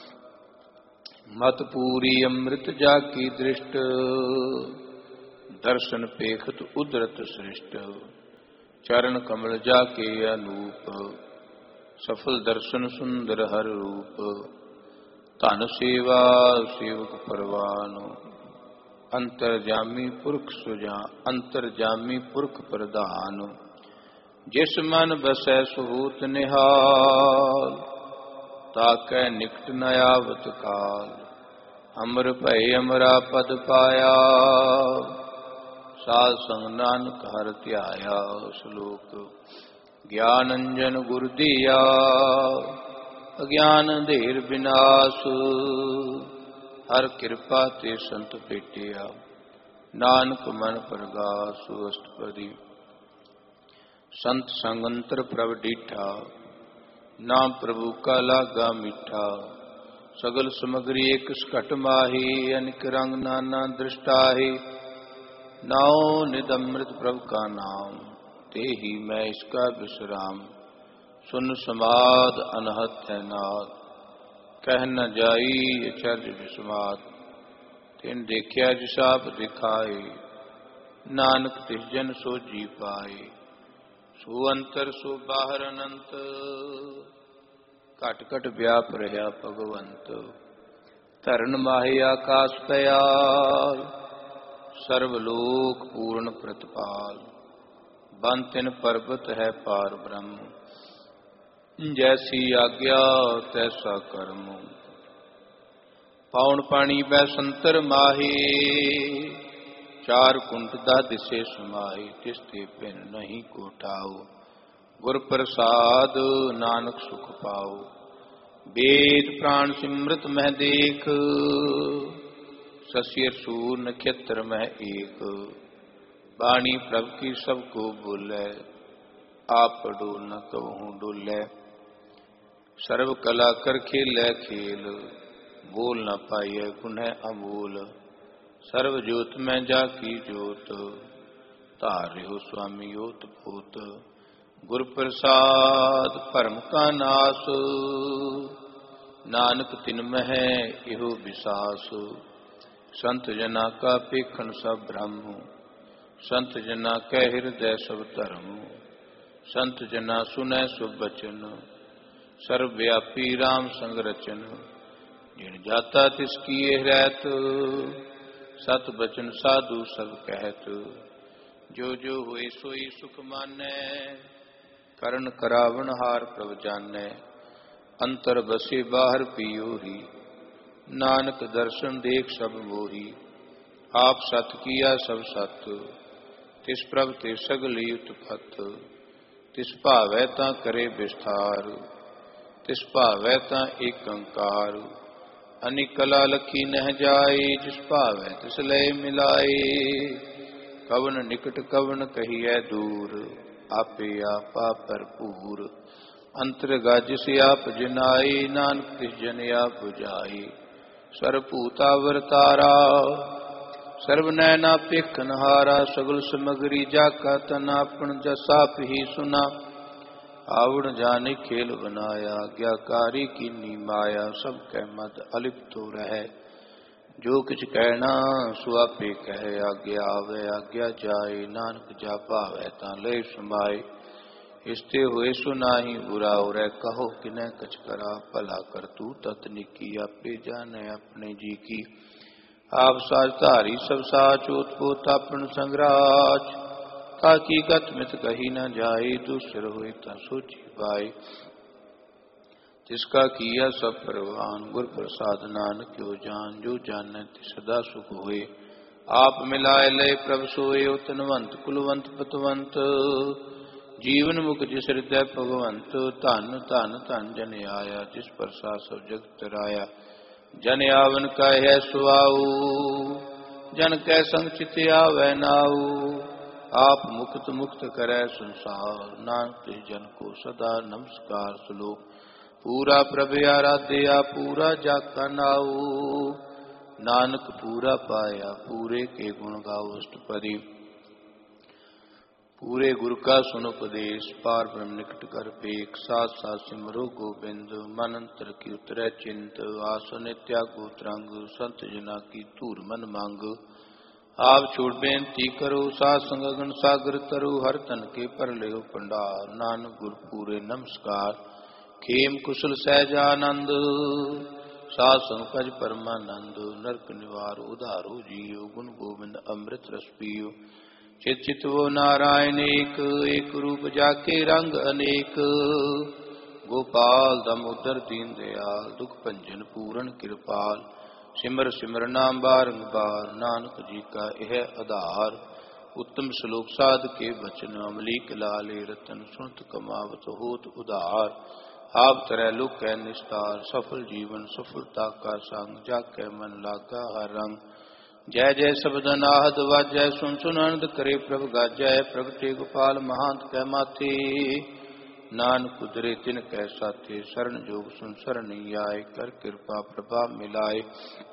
मत पूरी अमृत जाकी दृष्ट। दर्शन पेखत उदरत सृष्ट, चरण कमल जाके अनूप। सफल दर्शन सुंदर हर रूप, धन सेवा सेवक परवान। अंतरजामी पुरख सुजा अंतरजामी पुरख प्रधान। जिस मन बसै सुहूत निहाल, ताकै निकट न आवत काल। अमर भय अमरा पद पाया, साध संग नानक हर ध्याया। श्लोक ज्ञान अंजन गुर दिया, अज्ञान अंधेर विनाश। हर कृपा ते संत भेटिया, नानक मन प्रगास। अष्टपदी संत संग अंतर प्रभ डीठा, नाम प्रभु का लागा मीठा। सगल समग्री एक घट माही, अनिक रंग नाना दृष्टाही। नाओ निदमृत प्रभु का नाम, ते ही मैं इसका विश्राम। सुन समाद अनहत है नाद, कह न जाई चर्ज विस्माद। तिन देखिया जिसाप दिखाए, नानक तिस जन सो जी पाए। सो अंतर सो बाहर अनंत, घट घट व्याप रहा भगवंत। धरन माहे आकाश पयाल, सर्वलोक पूर्ण प्रतिपाल। बन तिन पर्वत है पार ब्रह्म, जैसी आज्ञा तैसा कर्म। पाउन पानी बै संतर माही, चार कुंट दा दिसे समाही। तिसते भिन नहीं को ठाओ, गुर प्रसाद नानक सुख पाओ। वेद प्राण सिमृत मह देख, ससिर सूर नक्षत्र मह एक। बाणी प्रभ की सबको बोले, आप डोल न कहूँ डोले। सर्व कला कर खेलै खेल, बोल न पाइय गुणै अमूल। सर्व ज्योत में जाकी ज्योत, तार्यो स्वामी ओत पोत। गुर प्रसाद परम का नास, नानक तिन मह इहो विसास। संत जना का पेखन सब ब्रह्म, संत जना कै हृदय सब धर्म। संत जना सुनै सुभ बचन, सर्वव्यापी राम संग रचन। जिन जाता तिसकी रहत, सत बचन साधु सब कहत। जो जो हुए सोई सुख मानै, करण करावन हार प्रभ जानै। अंतर बसे बाहर पियोही, नानक दर्शन देख सब मोही। आप सत किया सब सत, तिस प्रभ ते सगली उत्पत। तिस भावै तां करे विस्तार, तिस भावै तां एक अंकार। अनेक कला लखी नह जाए, जिस भावै तिस लय मिलाए। कवन निकट कवन कहिए दूर, आपे आपा भरपूर। अंतर गज से आप जिनाई, नानक तिस जन आप बुझाई। सर्वभूता तारा, सर्व नैना पेखन हारा। सगल समगरी जाका तन, आपन जस आप ही सुना। आवण जाने खेल बनाया, आज्ञाकारी कीनी माया। सब कह मद अलिप्त हो रहे, जो किछ कहना सो आपे कहे। आज्ञा आवे आज्ञा जाए, नानक जा भावै तां ले समाए। इसते हुए सुनाही बुरा उरै, कहो किनै कछ करा। भला कर तू ततनिकी, आपे जाने अपने जी की। आप साज धारी सब साच, ओतपोत आपन संगराज। ताकी गत मित कही न जाए, दूसर हुए ता सोची पाए। जिसका किया सब परवान, गुर प्रसाद नानक क्यों जान। जो जाने तिस सदा सुख होए, आप मिलाए लय प्रभ सोए। तनवंत कुलवंत पतवंत, जीवन मुख जिस हृदय भगवंत। धन धन धन जन आया, जिस प्रसाद सब जगत राया। जन आवन का है सुआऊ, जन कै संग चित आवे नाऊ। आप मुक्त मुक्त करे संसार, नानक तिस जन को सदा नमस्कार। श्लोक पूरा प्रभ आराध्या पूरा जाका नाऊ। नानक पूरा पाया पूरे के गुण गाओ। अष्टपदी। पूरे गुरु का सुन उपदेश पार ब्रह्म निकट कर पेख। साथ साथ सिमरो गोबिंद मन अंतर की उतरै चिंत। आसन त्यागो तरंग संत जना की धूर मन मांग। आप छोड़ बेनती करो सात संग गगन सागर तरु। हर तन के पर ले पंडार नानक गुर पूरे नमस्कार। खेम कुशल सहजानंद सात संग पज परमानंद। नरक निवार उधारो जियो गुण गोविंद अमृत रस पियो। चित चित वो नारायण एक एक रूप जाके रंग अनेक। गोपाल दामोदर दीन दयाल दुख भंजन पूरन कृपाल। सिमर सिमर नाम बारंबार नानक जी का यह आधार। उत्तम श्लोक साध के वचन अमलीक लाले रतन। सुनत कमावत होत उधार। आप तरह लोक कै निस्तार सफल जीवन सफलता का संग। जाकै मन लागा हर रंग। जय जय शब्द नाहद वाजय सुन सुन आनंद करे प्रभ गाजय। प्रगटे गोपाल महांत कै माथे नानक उदरे तिन कै साथे। शरण जोग सुन शरण आए कर कृपा प्रभा मिलाए।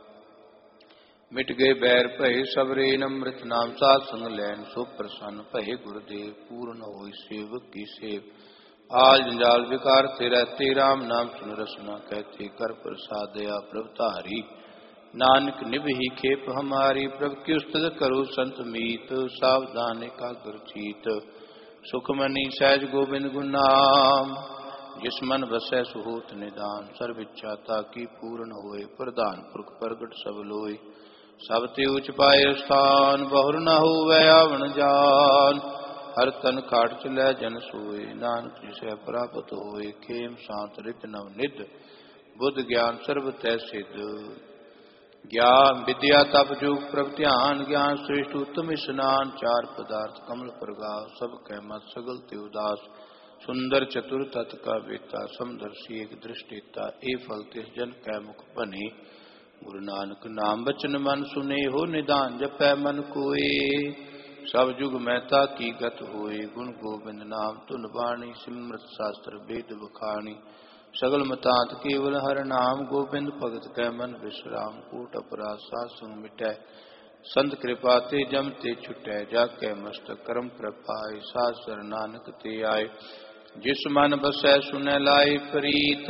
मिट गए बैर भय सबरे नमृत नाम साध संग लैन। सो प्रसन्न भय गुरुदेव पूर्ण होई सेवक की सेव। आज जंजाल विकार ते रहते राम नाम सुन रसना कहते। कर प्रसाद दया प्रभ तारी नानक निभहि खेप हमारी। प्रभ की उस्तत करो संत मीत सावधान एकाग्र चीत। सुखमनी सहज गोविंद गुण नाम। जिस मन बसै सुहोत निदान। सर्व इच्छा ताकी पूर्ण होए। प्रधान पुरख प्रगट सब लोय। सब ते उच पाए स्थान बहुर न होवै आवन जान। हर तन खाट चलै जन सोए नानक जिसै प्राप्त होए। खेम शांत रित नव निध बुद्ध ज्ञान सर्व तै सिद्ध। ज्ञान विद्या तप जोग प्रभ ध्यान। ज्ञान श्रेष्ठ उत्तम स्नान। चार पदार्थ कमल प्रगाव सब कह मत सगल ते उदास। सुंदर चतुर तत् का वेता समदर्शी एक दृष्टिता। ए फल तिस जन कै मुख बने। गुरु नानक नाम बचन मन सुने। हो निदान जपै मन कोय। सब जुग महता की गत होए। गुण गोविंद नाम तुन बाणी। सिमरत शास्त्र वेद बखानी। सगल मतांत केवल हर नाम। गोविंद भगत कै मन विश्राम। कूट अपराध सात संग मिटै। संत कृपा ते जम ते छुटै। जाकै मस्तक करम प्रपाय। सात सर नानक ते आए। जिस मन बसै सुनै लाए प्रीत।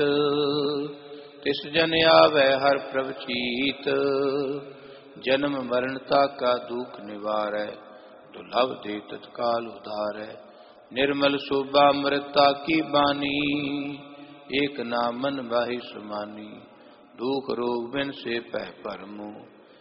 तिस जन आवे हर प्रभ चीत। जन्म मरणता का दुख निवारै। दुर्लभ दे तत्काल उधारै। निर्मल शोभा अमृता की बानी। एक नाम मन बाहि समानी। दुख रोग बिन से पै परमु।